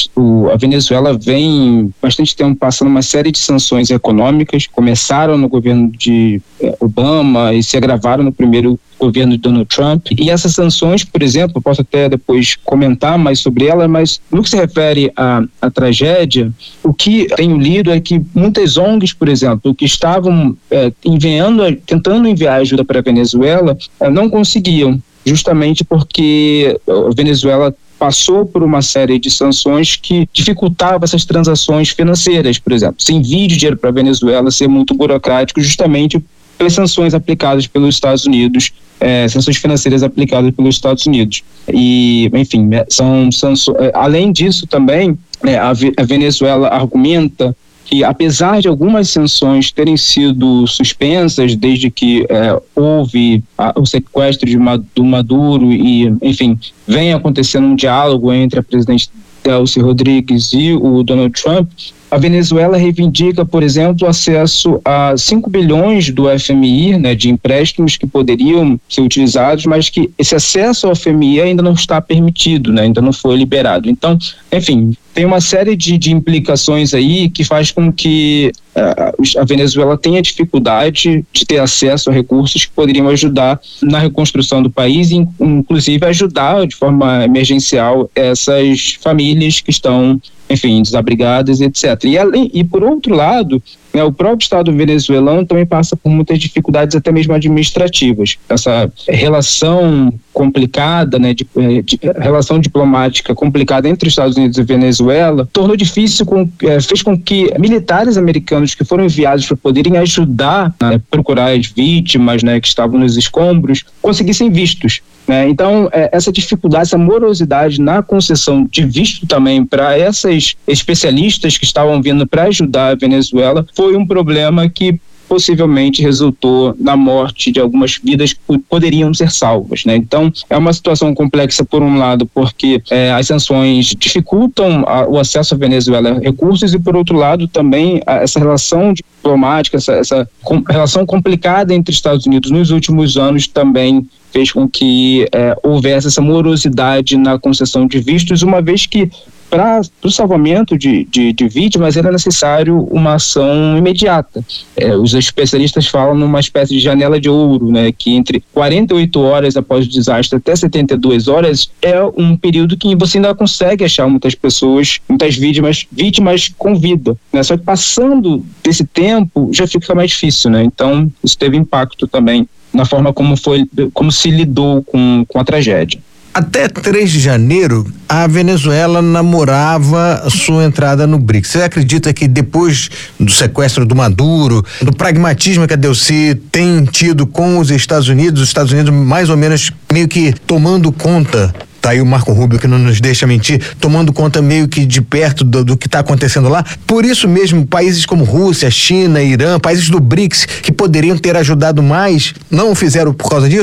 O, a Venezuela vem bastante tempo passando uma série de sanções econômicas, começaram no governo de eh, Obama e se agravaram no primeiro governo de Donald Trump. E essas sanções, por exemplo, posso até depois comentar mais sobre elas, mas no que se refere à, à tragédia, o que tenho lido é que muitas O N Gs, por exemplo, que estavam eh, enviando, tentando enviar ajuda para a Venezuela, eh, não conseguiam, justamente porque a Venezuela passou por uma série de sanções que dificultavam essas transações financeiras, por exemplo. Se envie dinheiro para a Venezuela ser muito burocrático, justamente pelas sanções aplicadas pelos Estados Unidos, é, sanções financeiras aplicadas pelos Estados Unidos. E, enfim, são sanções. Além disso também, é, a, a Venezuela argumenta que, apesar de algumas sanções terem sido suspensas desde que é, houve a, o sequestro de, do Maduro e, enfim, vem acontecendo um diálogo entre a presidente Delcy Rodrigues e o Donald Trump, a Venezuela reivindica, por exemplo, acesso a cinco bilhões do F M I, né, de empréstimos que poderiam ser utilizados, mas que esse acesso ao F M I ainda não está permitido, né, ainda não foi liberado. Então, enfim, tem uma série de, de implicações aí que faz com que uh, a Venezuela tenha dificuldade de ter acesso a recursos que poderiam ajudar na reconstrução do país e, inclusive, ajudar de forma emergencial essas famílias que estão, enfim, desabrigadas, etcétera. E, além, e por outro lado, né, o próprio Estado venezuelano também passa por muitas dificuldades, até mesmo administrativas. Essa relação complicada, né, de, de, relação diplomática complicada entre os Estados Unidos e Venezuela, tornou difícil, com, é, fez com que militares americanos que foram enviados para poderem ajudar a né, procurar as vítimas, né, que estavam nos escombros, conseguissem vistos. Né? Então, é, essa dificuldade, essa morosidade na concessão de visto também para essas especialistas que estavam vindo para ajudar a Venezuela foi um problema que possivelmente resultou na morte de algumas vidas que poderiam ser salvas, né? Então, é uma situação complexa, por um lado, porque é, as sanções dificultam a, o acesso à Venezuela a recursos e, por outro lado, também a, essa relação diplomática, essa, essa com, relação complicada entre Estados Unidos nos últimos anos também fez com que é, houvesse essa morosidade na concessão de vistos, uma vez que para o salvamento de, de, de vítimas era necessário uma ação imediata. É, os especialistas falam numa espécie de janela de ouro, né, que entre quarenta e oito horas após o desastre até setenta e duas horas é um período que você ainda consegue achar muitas pessoas, muitas vítimas, vítimas com vida, né? Só que passando desse tempo já fica mais difícil, né? Então isso teve impacto também na forma como foi, como se lidou com, com a tragédia. Até três de janeiro, a Venezuela namorava sua entrada no BRICS. Você acredita que depois do sequestro do Maduro, do pragmatismo que a Delcy tem tido com os Estados Unidos, os Estados Unidos mais ou menos meio que tomando conta, tá aí o Marco Rubio que não nos deixa mentir, tomando conta meio que de perto do, do que está acontecendo lá. Por isso mesmo, países como Rússia, China, Irã, países do BRICS que poderiam ter ajudado mais, não o fizeram por causa disso?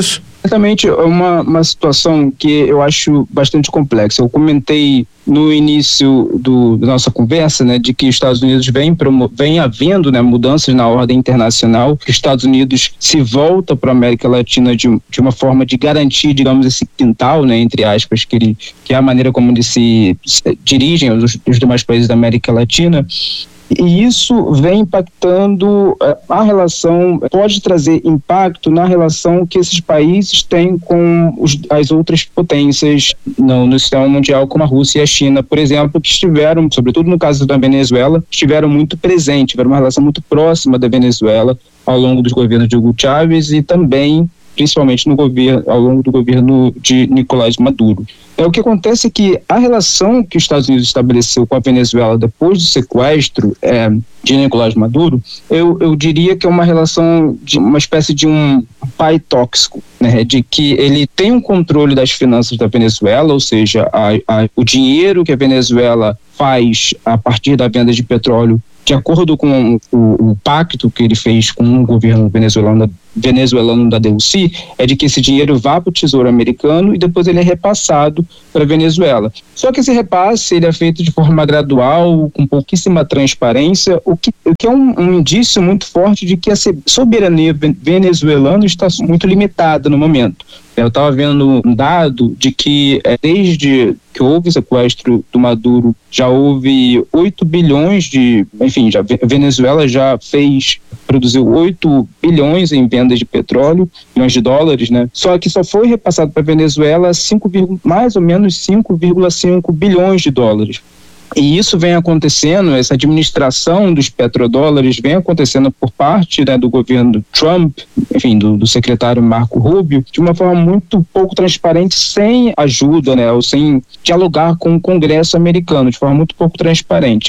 Certamente é uma, uma situação que eu acho bastante complexa. Eu comentei no início do, da nossa conversa, né, de que os Estados Unidos vem, promo, vem havendo, né, mudanças na ordem internacional, que os Estados Unidos se volta para a América Latina de, de uma forma de garantir, digamos, esse quintal, né, entre aspas, que, ele, que é a maneira como eles se, se dirigem os, os demais países da América Latina. E isso vem impactando a relação, pode trazer impacto na relação que esses países têm com os, as outras potências no, no sistema mundial, como a Rússia e a China, por exemplo, que estiveram, sobretudo no caso da Venezuela, estiveram muito presentes, tiveram uma relação muito próxima da Venezuela ao longo dos governos de Hugo Chávez e também principalmente no governo, ao longo do governo de Nicolás Maduro. É, o que acontece é que a relação que os Estados Unidos estabeleceu com a Venezuela depois do sequestro é, de Nicolás Maduro, eu, eu diria que é uma relação de uma espécie de um pai tóxico, né, de que ele tem um controle das finanças da Venezuela, ou seja, a, a, o dinheiro que a Venezuela faz a partir da venda de petróleo, de acordo com o, o pacto que ele fez com o governo venezuelano, venezuelano da D U C, é de que esse dinheiro vá para o Tesouro Americano e depois ele é repassado para a Venezuela. Só que esse repasse ele é feito de forma gradual, com pouquíssima transparência, o que, o que é um, um indício muito forte de que a soberania venezuelana está muito limitada no momento. Eu estava vendo um dado de que é, desde que houve o sequestro do Maduro, já houve oito bilhões de... Enfim, já, a Venezuela já fez, produziu oito bilhões em vendas de petróleo, bilhões de dólares, né? Só que só foi repassado para a Venezuela cinco, mais ou menos cinco vírgula cinco bilhões de dólares. E isso vem acontecendo, essa administração dos petrodólares vem acontecendo por parte, né, do governo Trump, enfim, do, do secretário Marco Rubio, de uma forma muito pouco transparente, sem ajuda, né, ou sem dialogar com o Congresso americano, de forma muito pouco transparente.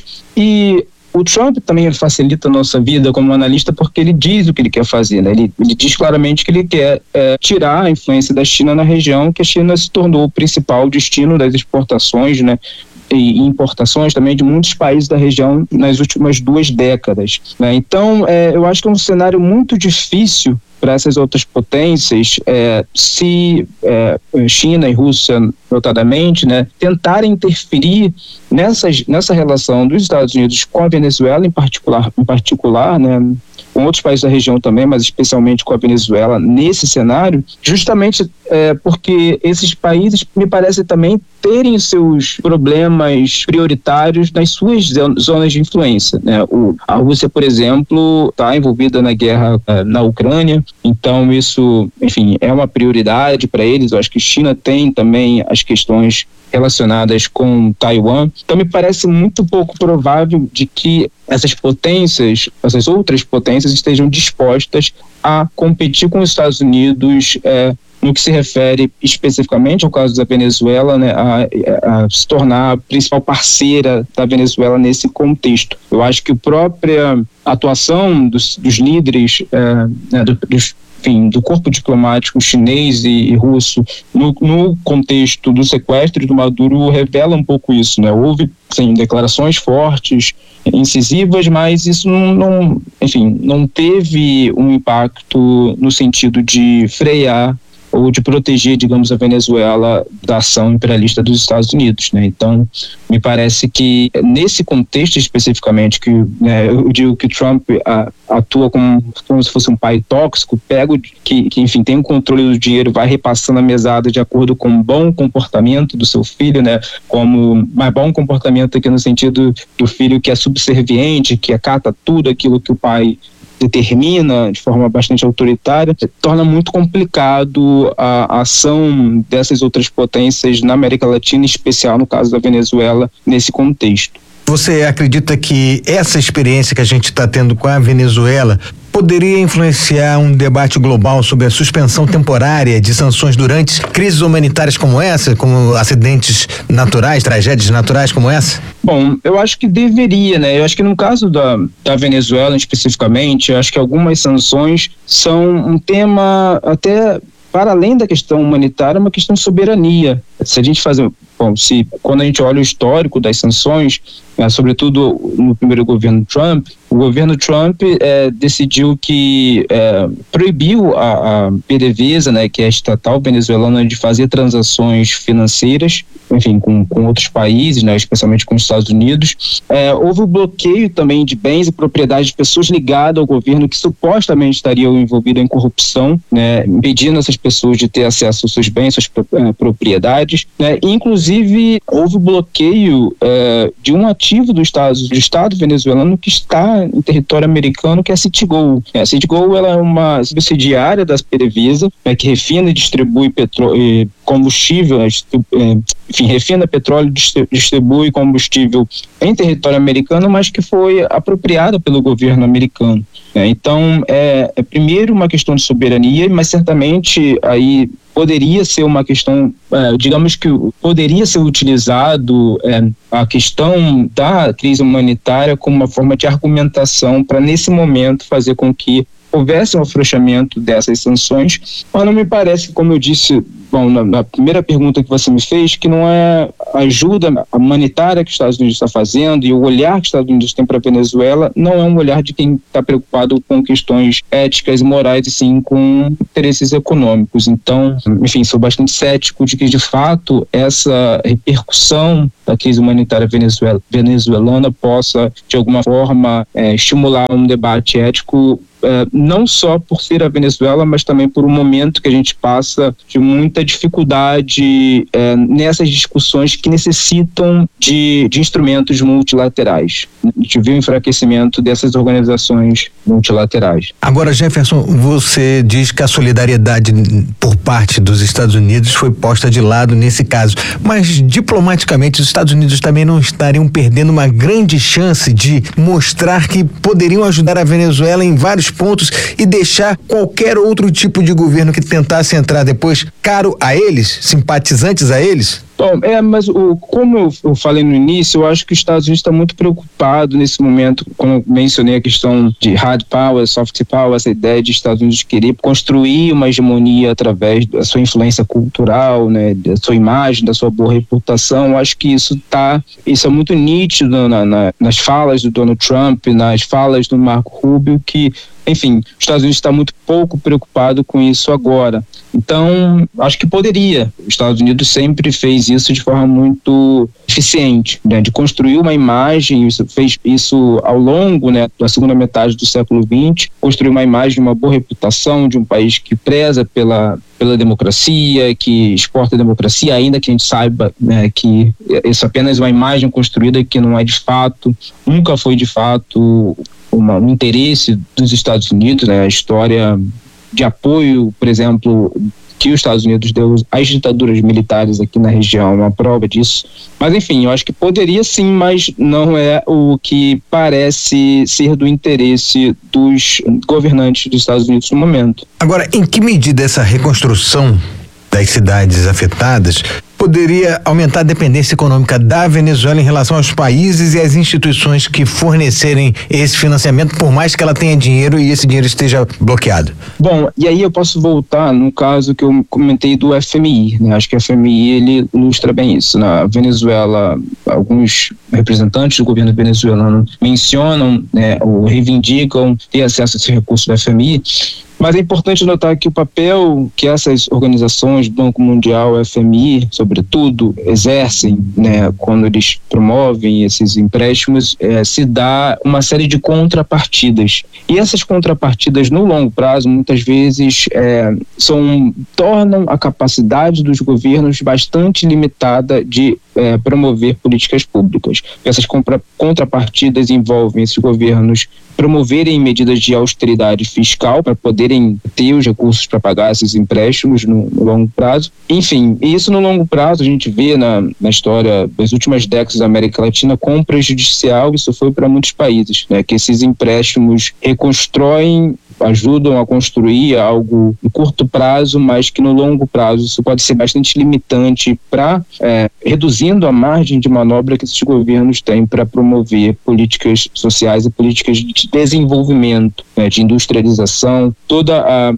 E o Trump também facilita a nossa vida como analista porque ele diz o que ele quer fazer, né? Ele, ele diz claramente que ele quer é, tirar a influência da China na região, que a China se tornou o principal destino das exportações, né? E importações também de muitos países da região nas últimas duas décadas, né? Então, é, eu acho que é um cenário muito difícil para essas outras potências, é, se é, China e Rússia, notadamente, né, tentarem interferir nessas, nessa relação dos Estados Unidos com a Venezuela, em particular, em particular, né, com outros países da região também, mas especialmente com a Venezuela nesse cenário, justamente é, porque esses países me parece também terem seus problemas prioritários nas suas zonas de influência, né? O, a Rússia, por exemplo, está envolvida na guerra é, na Ucrânia, então isso, enfim, é uma prioridade para eles. Eu acho que China tem também as questões relacionadas com Taiwan. Então me parece muito pouco provável de que essas potências, essas outras potências estejam dispostas a competir com os Estados Unidos é, no que se refere especificamente ao caso da Venezuela, né, a, a se tornar a principal parceira da Venezuela nesse contexto. Eu acho que a própria atuação dos, dos líderes, é, né, do, dos Enfim, do corpo diplomático chinês e, e russo no, no contexto do sequestro do Maduro revela um pouco isso, né? Houve, sim, declarações fortes, incisivas, mas isso não, não, enfim, não teve um impacto no sentido de frear ou de proteger, digamos, a Venezuela da ação imperialista dos Estados Unidos, né? Então, me parece que nesse contexto especificamente, que, né, eu digo que Trump a, atua como, como se fosse um pai tóxico, pega que, que, enfim, tem o controle do dinheiro, vai repassando a mesada de acordo com o bom comportamento do seu filho, né? Como, mas bom comportamento aqui no sentido do filho que é subserviente, que acata tudo aquilo que o pai determina de forma bastante autoritária, torna muito complicado a, a ação dessas outras potências na América Latina, em especial no caso da Venezuela, nesse contexto. Você acredita que essa experiência que a gente está tendo com a Venezuela poderia influenciar um debate global sobre a suspensão temporária de sanções durante crises humanitárias como essa, como acidentes naturais, tragédias naturais como essa? Bom, eu acho que deveria, né? Eu acho que no caso da, da Venezuela especificamente, eu acho que algumas sanções são um tema até para além da questão humanitária, uma questão de soberania. Se a gente fazer, bom, se quando a gente olha o histórico das sanções, é, sobretudo no primeiro governo Trump, o governo Trump é, decidiu que é, proibiu a, a PDVSA, né, que é a estatal venezuelana, de fazer transações financeiras, enfim, com, com outros países, né, especialmente com os Estados Unidos. É, houve o bloqueio também de bens e propriedades de pessoas ligadas ao governo que supostamente estariam envolvidas em corrupção, né, impedindo essas pessoas de ter acesso aos seus bens, suas é, propriedades, né, e, inclusive houve o bloqueio é, de um ativo do Estado, do Estado venezuelano que está em território americano, que é a Citgo. A Citgo, ela é uma subsidiária das PDVSA, né, que refina e distribui petróleo, combustível, enfim, refina petróleo e distribui combustível em território americano, mas que foi apropriada pelo governo americano. Né? Então, é, é primeiro uma questão de soberania, mas certamente aí poderia ser uma questão, é, digamos que poderia ser utilizado é, a questão da crise humanitária como uma forma de argumentação para, nesse momento, fazer com que houvesse um afrouxamento dessas sanções, mas não me parece, como eu disse, bom, na, na primeira pergunta que você me fez, que não é a ajuda humanitária que os Estados Unidos está fazendo e o olhar que os Estados Unidos tem para a Venezuela não é um olhar de quem está preocupado com questões éticas e morais, e sim com interesses econômicos. Então, enfim, sou bastante cético de que, de fato, essa repercussão da crise humanitária venezuel- venezuelana possa, de alguma forma, é, estimular um debate ético, é, não só por ser a Venezuela, mas também por um momento que a gente passa de muita dificuldade é, nessas discussões que necessitam de, de instrumentos multilaterais. A gente viu o enfraquecimento dessas organizações multilaterais. Agora, Jefferson, você diz que a solidariedade por parte dos Estados Unidos foi posta de lado nesse caso, mas diplomaticamente os Estados Unidos também não estariam perdendo uma grande chance de mostrar que poderiam ajudar a Venezuela em vários pontos e deixar qualquer outro tipo de governo que tentasse entrar depois caro a eles, simpatizantes a eles? Bom, é, mas o, como eu, eu falei no início, eu acho que os Estados Unidos está muito preocupado nesse momento, como eu mencionei a questão de hard power, soft power, essa ideia de Estados Unidos querer construir uma hegemonia através da sua influência cultural, né, da sua imagem, da sua boa reputação. Eu acho que isso tá, isso é muito nítido na, na, nas falas do Donald Trump, nas falas do Marco Rubio, que, enfim, os Estados Unidos está muito pouco preocupado com isso agora. Então, acho que poderia. Os Estados Unidos sempre fez isso de forma muito eficiente, né, de construir uma imagem, isso, fez isso ao longo, né, da segunda metade do século vinte, construir uma imagem de uma boa reputação, de um país que preza pela, pela democracia, que exporta a democracia, ainda que a gente saiba, né, que isso é apenas uma imagem construída que não é de fato, nunca foi de fato uma, um interesse dos Estados Unidos, né, a história de apoio, por exemplo, que os Estados Unidos deu às ditaduras militares aqui na região, uma prova disso. Mas, enfim, eu acho que poderia sim, mas não é o que parece ser do interesse dos governantes dos Estados Unidos no momento. Agora, em que medida essa reconstrução das cidades afetadas poderia aumentar a dependência econômica da Venezuela em relação aos países e às instituições que fornecerem esse financiamento, por mais que ela tenha dinheiro e esse dinheiro esteja bloqueado? Bom, e aí eu posso voltar no caso que eu comentei do F M I, né? Acho que o F M I, ele ilustra bem isso. Na Venezuela, alguns representantes do governo venezuelano mencionam, né, ou reivindicam ter acesso a esse recurso do F M I, mas é importante notar que o papel que essas organizações, Banco Mundial, F M I, sobretudo, exercem, né, quando eles promovem esses empréstimos, é, se dá uma série de contrapartidas. E essas contrapartidas, no longo prazo, muitas vezes é, são, tornam a capacidade dos governos bastante limitada de é, promover políticas públicas. Essas compra, contrapartidas envolvem esses governos promoverem medidas de austeridade fiscal para poderem ter os recursos para pagar esses empréstimos no, no longo prazo. Enfim, isso no longo prazo a gente vê na, na história das últimas décadas da América Latina como prejudicial. Isso foi para muitos países, né, que esses empréstimos reconstroem, ajudam a construir algo no curto prazo, mas que no longo prazo isso pode ser bastante limitante para é, reduzindo a margem de manobra que esses governos têm para promover políticas sociais e políticas de desenvolvimento, né, de industrialização. Todo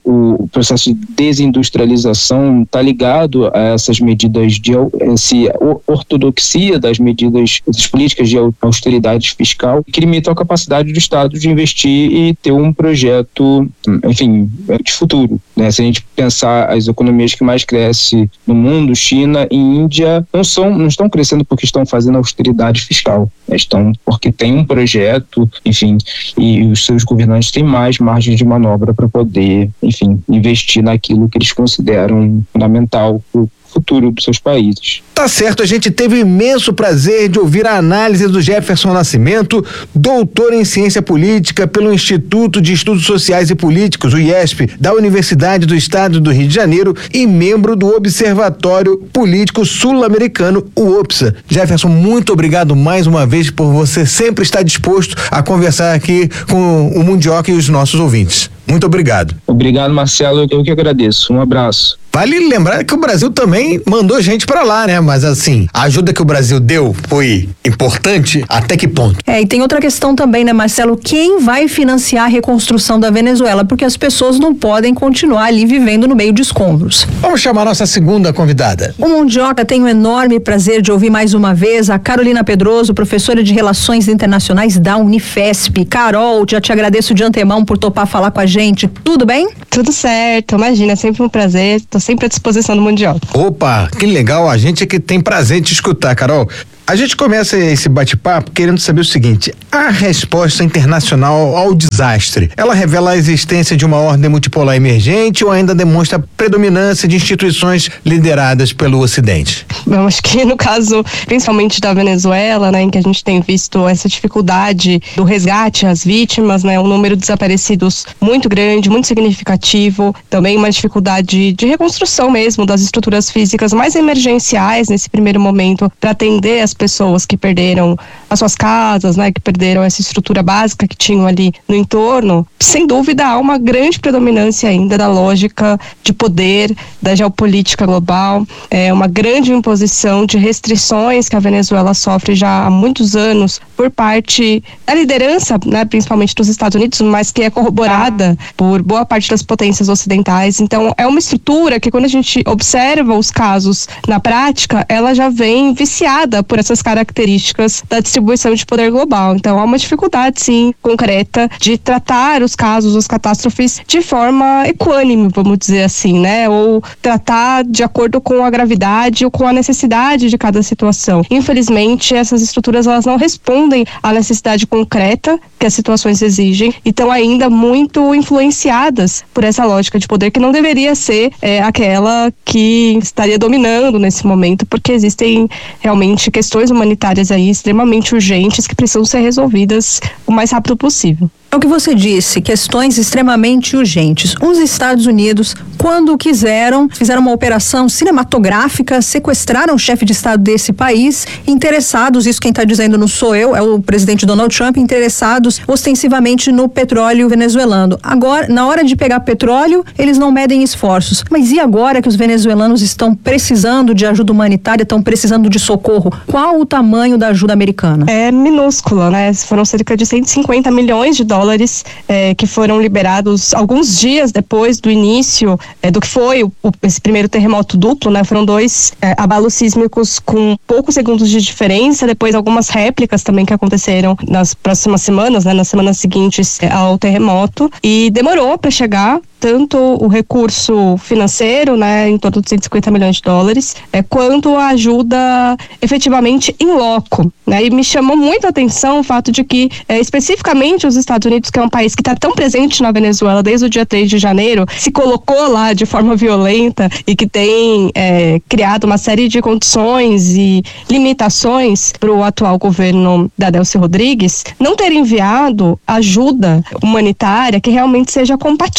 o processo de desindustrialização está ligado a essas medidas de essa ortodoxia das medidas, das políticas de austeridade fiscal, que limitam a capacidade do Estado de investir e ter um projeto, enfim, de futuro, né? Se a gente pensar as economias que mais crescem no mundo, China e Índia, não são, não estão crescendo porque estão fazendo austeridade fiscal, né? Estão porque tem um projeto, enfim, e os seus governantes têm mais margem de manobra para poder, enfim, investir naquilo que eles consideram fundamental para o futuro dos seus países. Tá certo, a gente teve o imenso prazer de ouvir a análise do Jefferson Nascimento, doutor em ciência política pelo Instituto de Estudos Sociais e Políticos, o I E S P, da Universidade do Estado do Rio de Janeiro e membro do Observatório Político Sul-Americano, o O P S A. Jefferson, muito obrigado mais uma vez por você sempre estar disposto a conversar aqui com o Mundioca e os nossos ouvintes. Muito obrigado. Obrigado, Marcelo, eu que agradeço. Um abraço. Vale lembrar que o Brasil também mandou gente pra lá, né? Mas assim, a ajuda que o Brasil deu foi importante até que ponto? É, e tem outra questão também, né, Marcelo? Quem vai financiar a reconstrução da Venezuela? Porque as pessoas não podem continuar ali vivendo no meio de escombros. Vamos chamar a nossa segunda convidada. O Mundioca tem o enorme prazer de ouvir mais uma vez a Carolina Pedroso, professora de Relações Internacionais da Unifesp. Carol, já te agradeço de antemão por topar falar com a gente. Tudo bem? Tudo certo, imagina, é sempre um prazer. Tô sempre à disposição do Mundioca. Opa, que legal, a gente é que tem prazer em te escutar, Carol. A gente começa esse bate-papo querendo saber o seguinte: a resposta internacional ao desastre, ela revela a existência de uma ordem multipolar emergente ou ainda demonstra a predominância de instituições lideradas pelo Ocidente? Bom, acho que no caso, principalmente da Venezuela, né, em que a gente tem visto essa dificuldade do resgate às vítimas, né, um número de desaparecidos muito grande, muito significativo, também uma dificuldade de reconstrução mesmo das estruturas físicas mais emergenciais nesse primeiro momento para atender as pessoas que perderam as suas casas, né, que perderam essa estrutura básica que tinham ali no entorno. Sem dúvida há uma grande predominância ainda da lógica de poder, da geopolítica global, é uma grande imposição de restrições que a Venezuela sofre já há muitos anos por parte da liderança, né, principalmente dos Estados Unidos, mas que é corroborada por boa parte das potências ocidentais. Então é uma estrutura que, quando a gente observa os casos na prática, ela já vem viciada por essa essas características da distribuição de poder global. Então há uma dificuldade, sim, concreta de tratar os casos, as catástrofes de forma equânime, vamos dizer assim, né? Ou tratar de acordo com a gravidade ou com a necessidade de cada situação. Infelizmente, essas estruturas elas não respondem à necessidade concreta que as situações exigem e estão ainda muito influenciadas por essa lógica de poder que não deveria ser é, aquela que estaria dominando nesse momento, porque existem realmente questões humanitárias aí extremamente urgentes que precisam ser resolvidas o mais rápido possível. É o que você disse, questões extremamente urgentes. Os Estados Unidos, quando quiseram, fizeram uma operação cinematográfica, sequestraram o chefe de Estado desse país, interessados, isso quem está dizendo não sou eu, é o presidente Donald Trump, interessados ostensivamente no petróleo venezuelano. Agora, na hora de pegar petróleo, eles não medem esforços. Mas e agora que os venezuelanos estão precisando de ajuda humanitária, estão precisando de socorro? Qual o tamanho da ajuda americana? É minúscula, né? Foram cerca de cento e cinquenta milhões de dólares dólares eh, que foram liberados alguns dias depois do início eh, do que foi o, o, esse primeiro terremoto duplo, né? Foram dois eh, abalos sísmicos com poucos segundos de diferença, depois algumas réplicas também que aconteceram nas próximas semanas, né? Nas semanas seguintes eh, ao terremoto, e demorou para chegar tanto o recurso financeiro, né, em torno de cento e cinquenta milhões de dólares, é, quanto a ajuda efetivamente em loco, né, e me chamou muito a atenção o fato de que, é, especificamente os Estados Unidos, que é um país que está tão presente na Venezuela desde o dia três de janeiro, se colocou lá de forma violenta e que tem é, criado uma série de condições e limitações para o atual governo da Delcy Rodrigues, não ter enviado ajuda humanitária que realmente seja compatível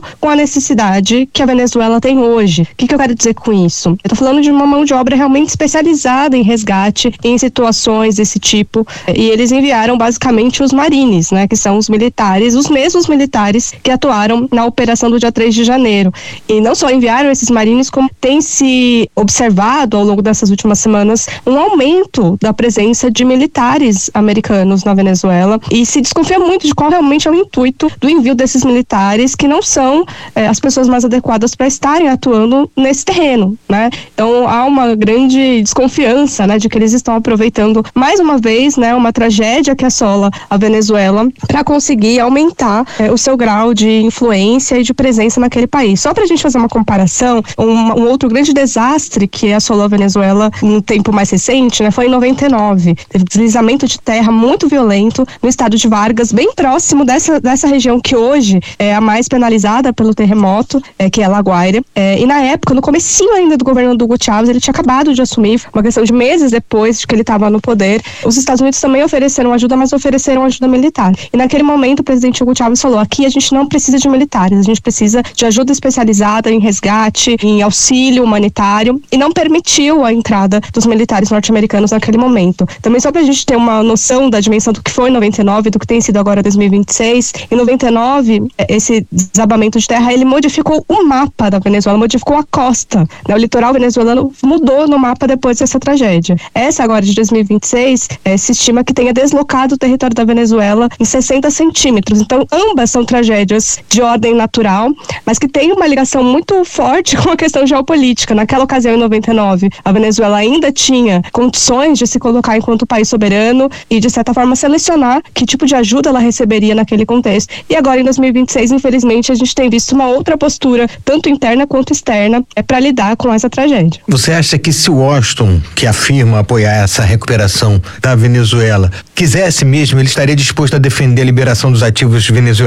com a necessidade que a Venezuela tem hoje. O que, que eu quero dizer com isso? Eu estou falando de uma mão de obra realmente especializada em resgate, em situações desse tipo, e eles enviaram basicamente os marines, né, que são os militares, os mesmos militares que atuaram na operação do dia três de janeiro. E não só enviaram esses marines, como tem se observado ao longo dessas últimas semanas um aumento da presença de militares americanos na Venezuela, e se desconfia muito de qual realmente é o intuito do envio desses militares, que não são eh, as pessoas mais adequadas para estarem atuando nesse terreno, né? Então há uma grande desconfiança, né, de que eles estão aproveitando mais uma vez, né, uma tragédia que assola a Venezuela para conseguir aumentar eh, o seu grau de influência e de presença naquele país. Só para a gente fazer uma comparação, um, um outro grande desastre que assolou a Venezuela no tempo mais recente, né, foi em noventa e nove. Teve deslizamento de terra muito violento no estado de Vargas, bem próximo dessa, dessa região que hoje é a mais penalizada pelo terremoto, é, que é La Guaira. É, e na época, no comecinho ainda do governo do Hugo Chávez, ele tinha acabado de assumir, uma questão de meses depois de que ele estava no poder. Os Estados Unidos também ofereceram ajuda, mas ofereceram ajuda militar. E naquele momento o presidente Hugo Chávez falou: aqui a gente não precisa de militares, a gente precisa de ajuda especializada em resgate, em auxílio humanitário, e não permitiu a entrada dos militares norte-americanos naquele momento. Também só para a gente ter uma noção da dimensão do que foi em noventa e nove, do que tem sido agora dois mil e vinte e seis, em noventa e nove, esse desabamento de terra, ele modificou o mapa da Venezuela, modificou a costa, né? O litoral venezuelano mudou no mapa depois dessa tragédia. Essa agora de dois mil e vinte e seis, é, se estima que tenha deslocado o território da Venezuela em sessenta centímetros. Então, ambas são tragédias de ordem natural, mas que têm uma ligação muito forte com a questão geopolítica. Naquela ocasião, em noventa e nove, a Venezuela ainda tinha condições de se colocar enquanto país soberano e, de certa forma, selecionar que tipo de ajuda ela receberia naquele contexto. E agora, em dois mil e vinte e seis, infelizmente, a gente tem visto uma outra postura, tanto interna quanto externa, é para lidar com essa tragédia. Você acha que se Washington, que afirma apoiar essa recuperação da Venezuela, quisesse mesmo, ele estaria disposto a defender a liberação dos ativos venezuelanos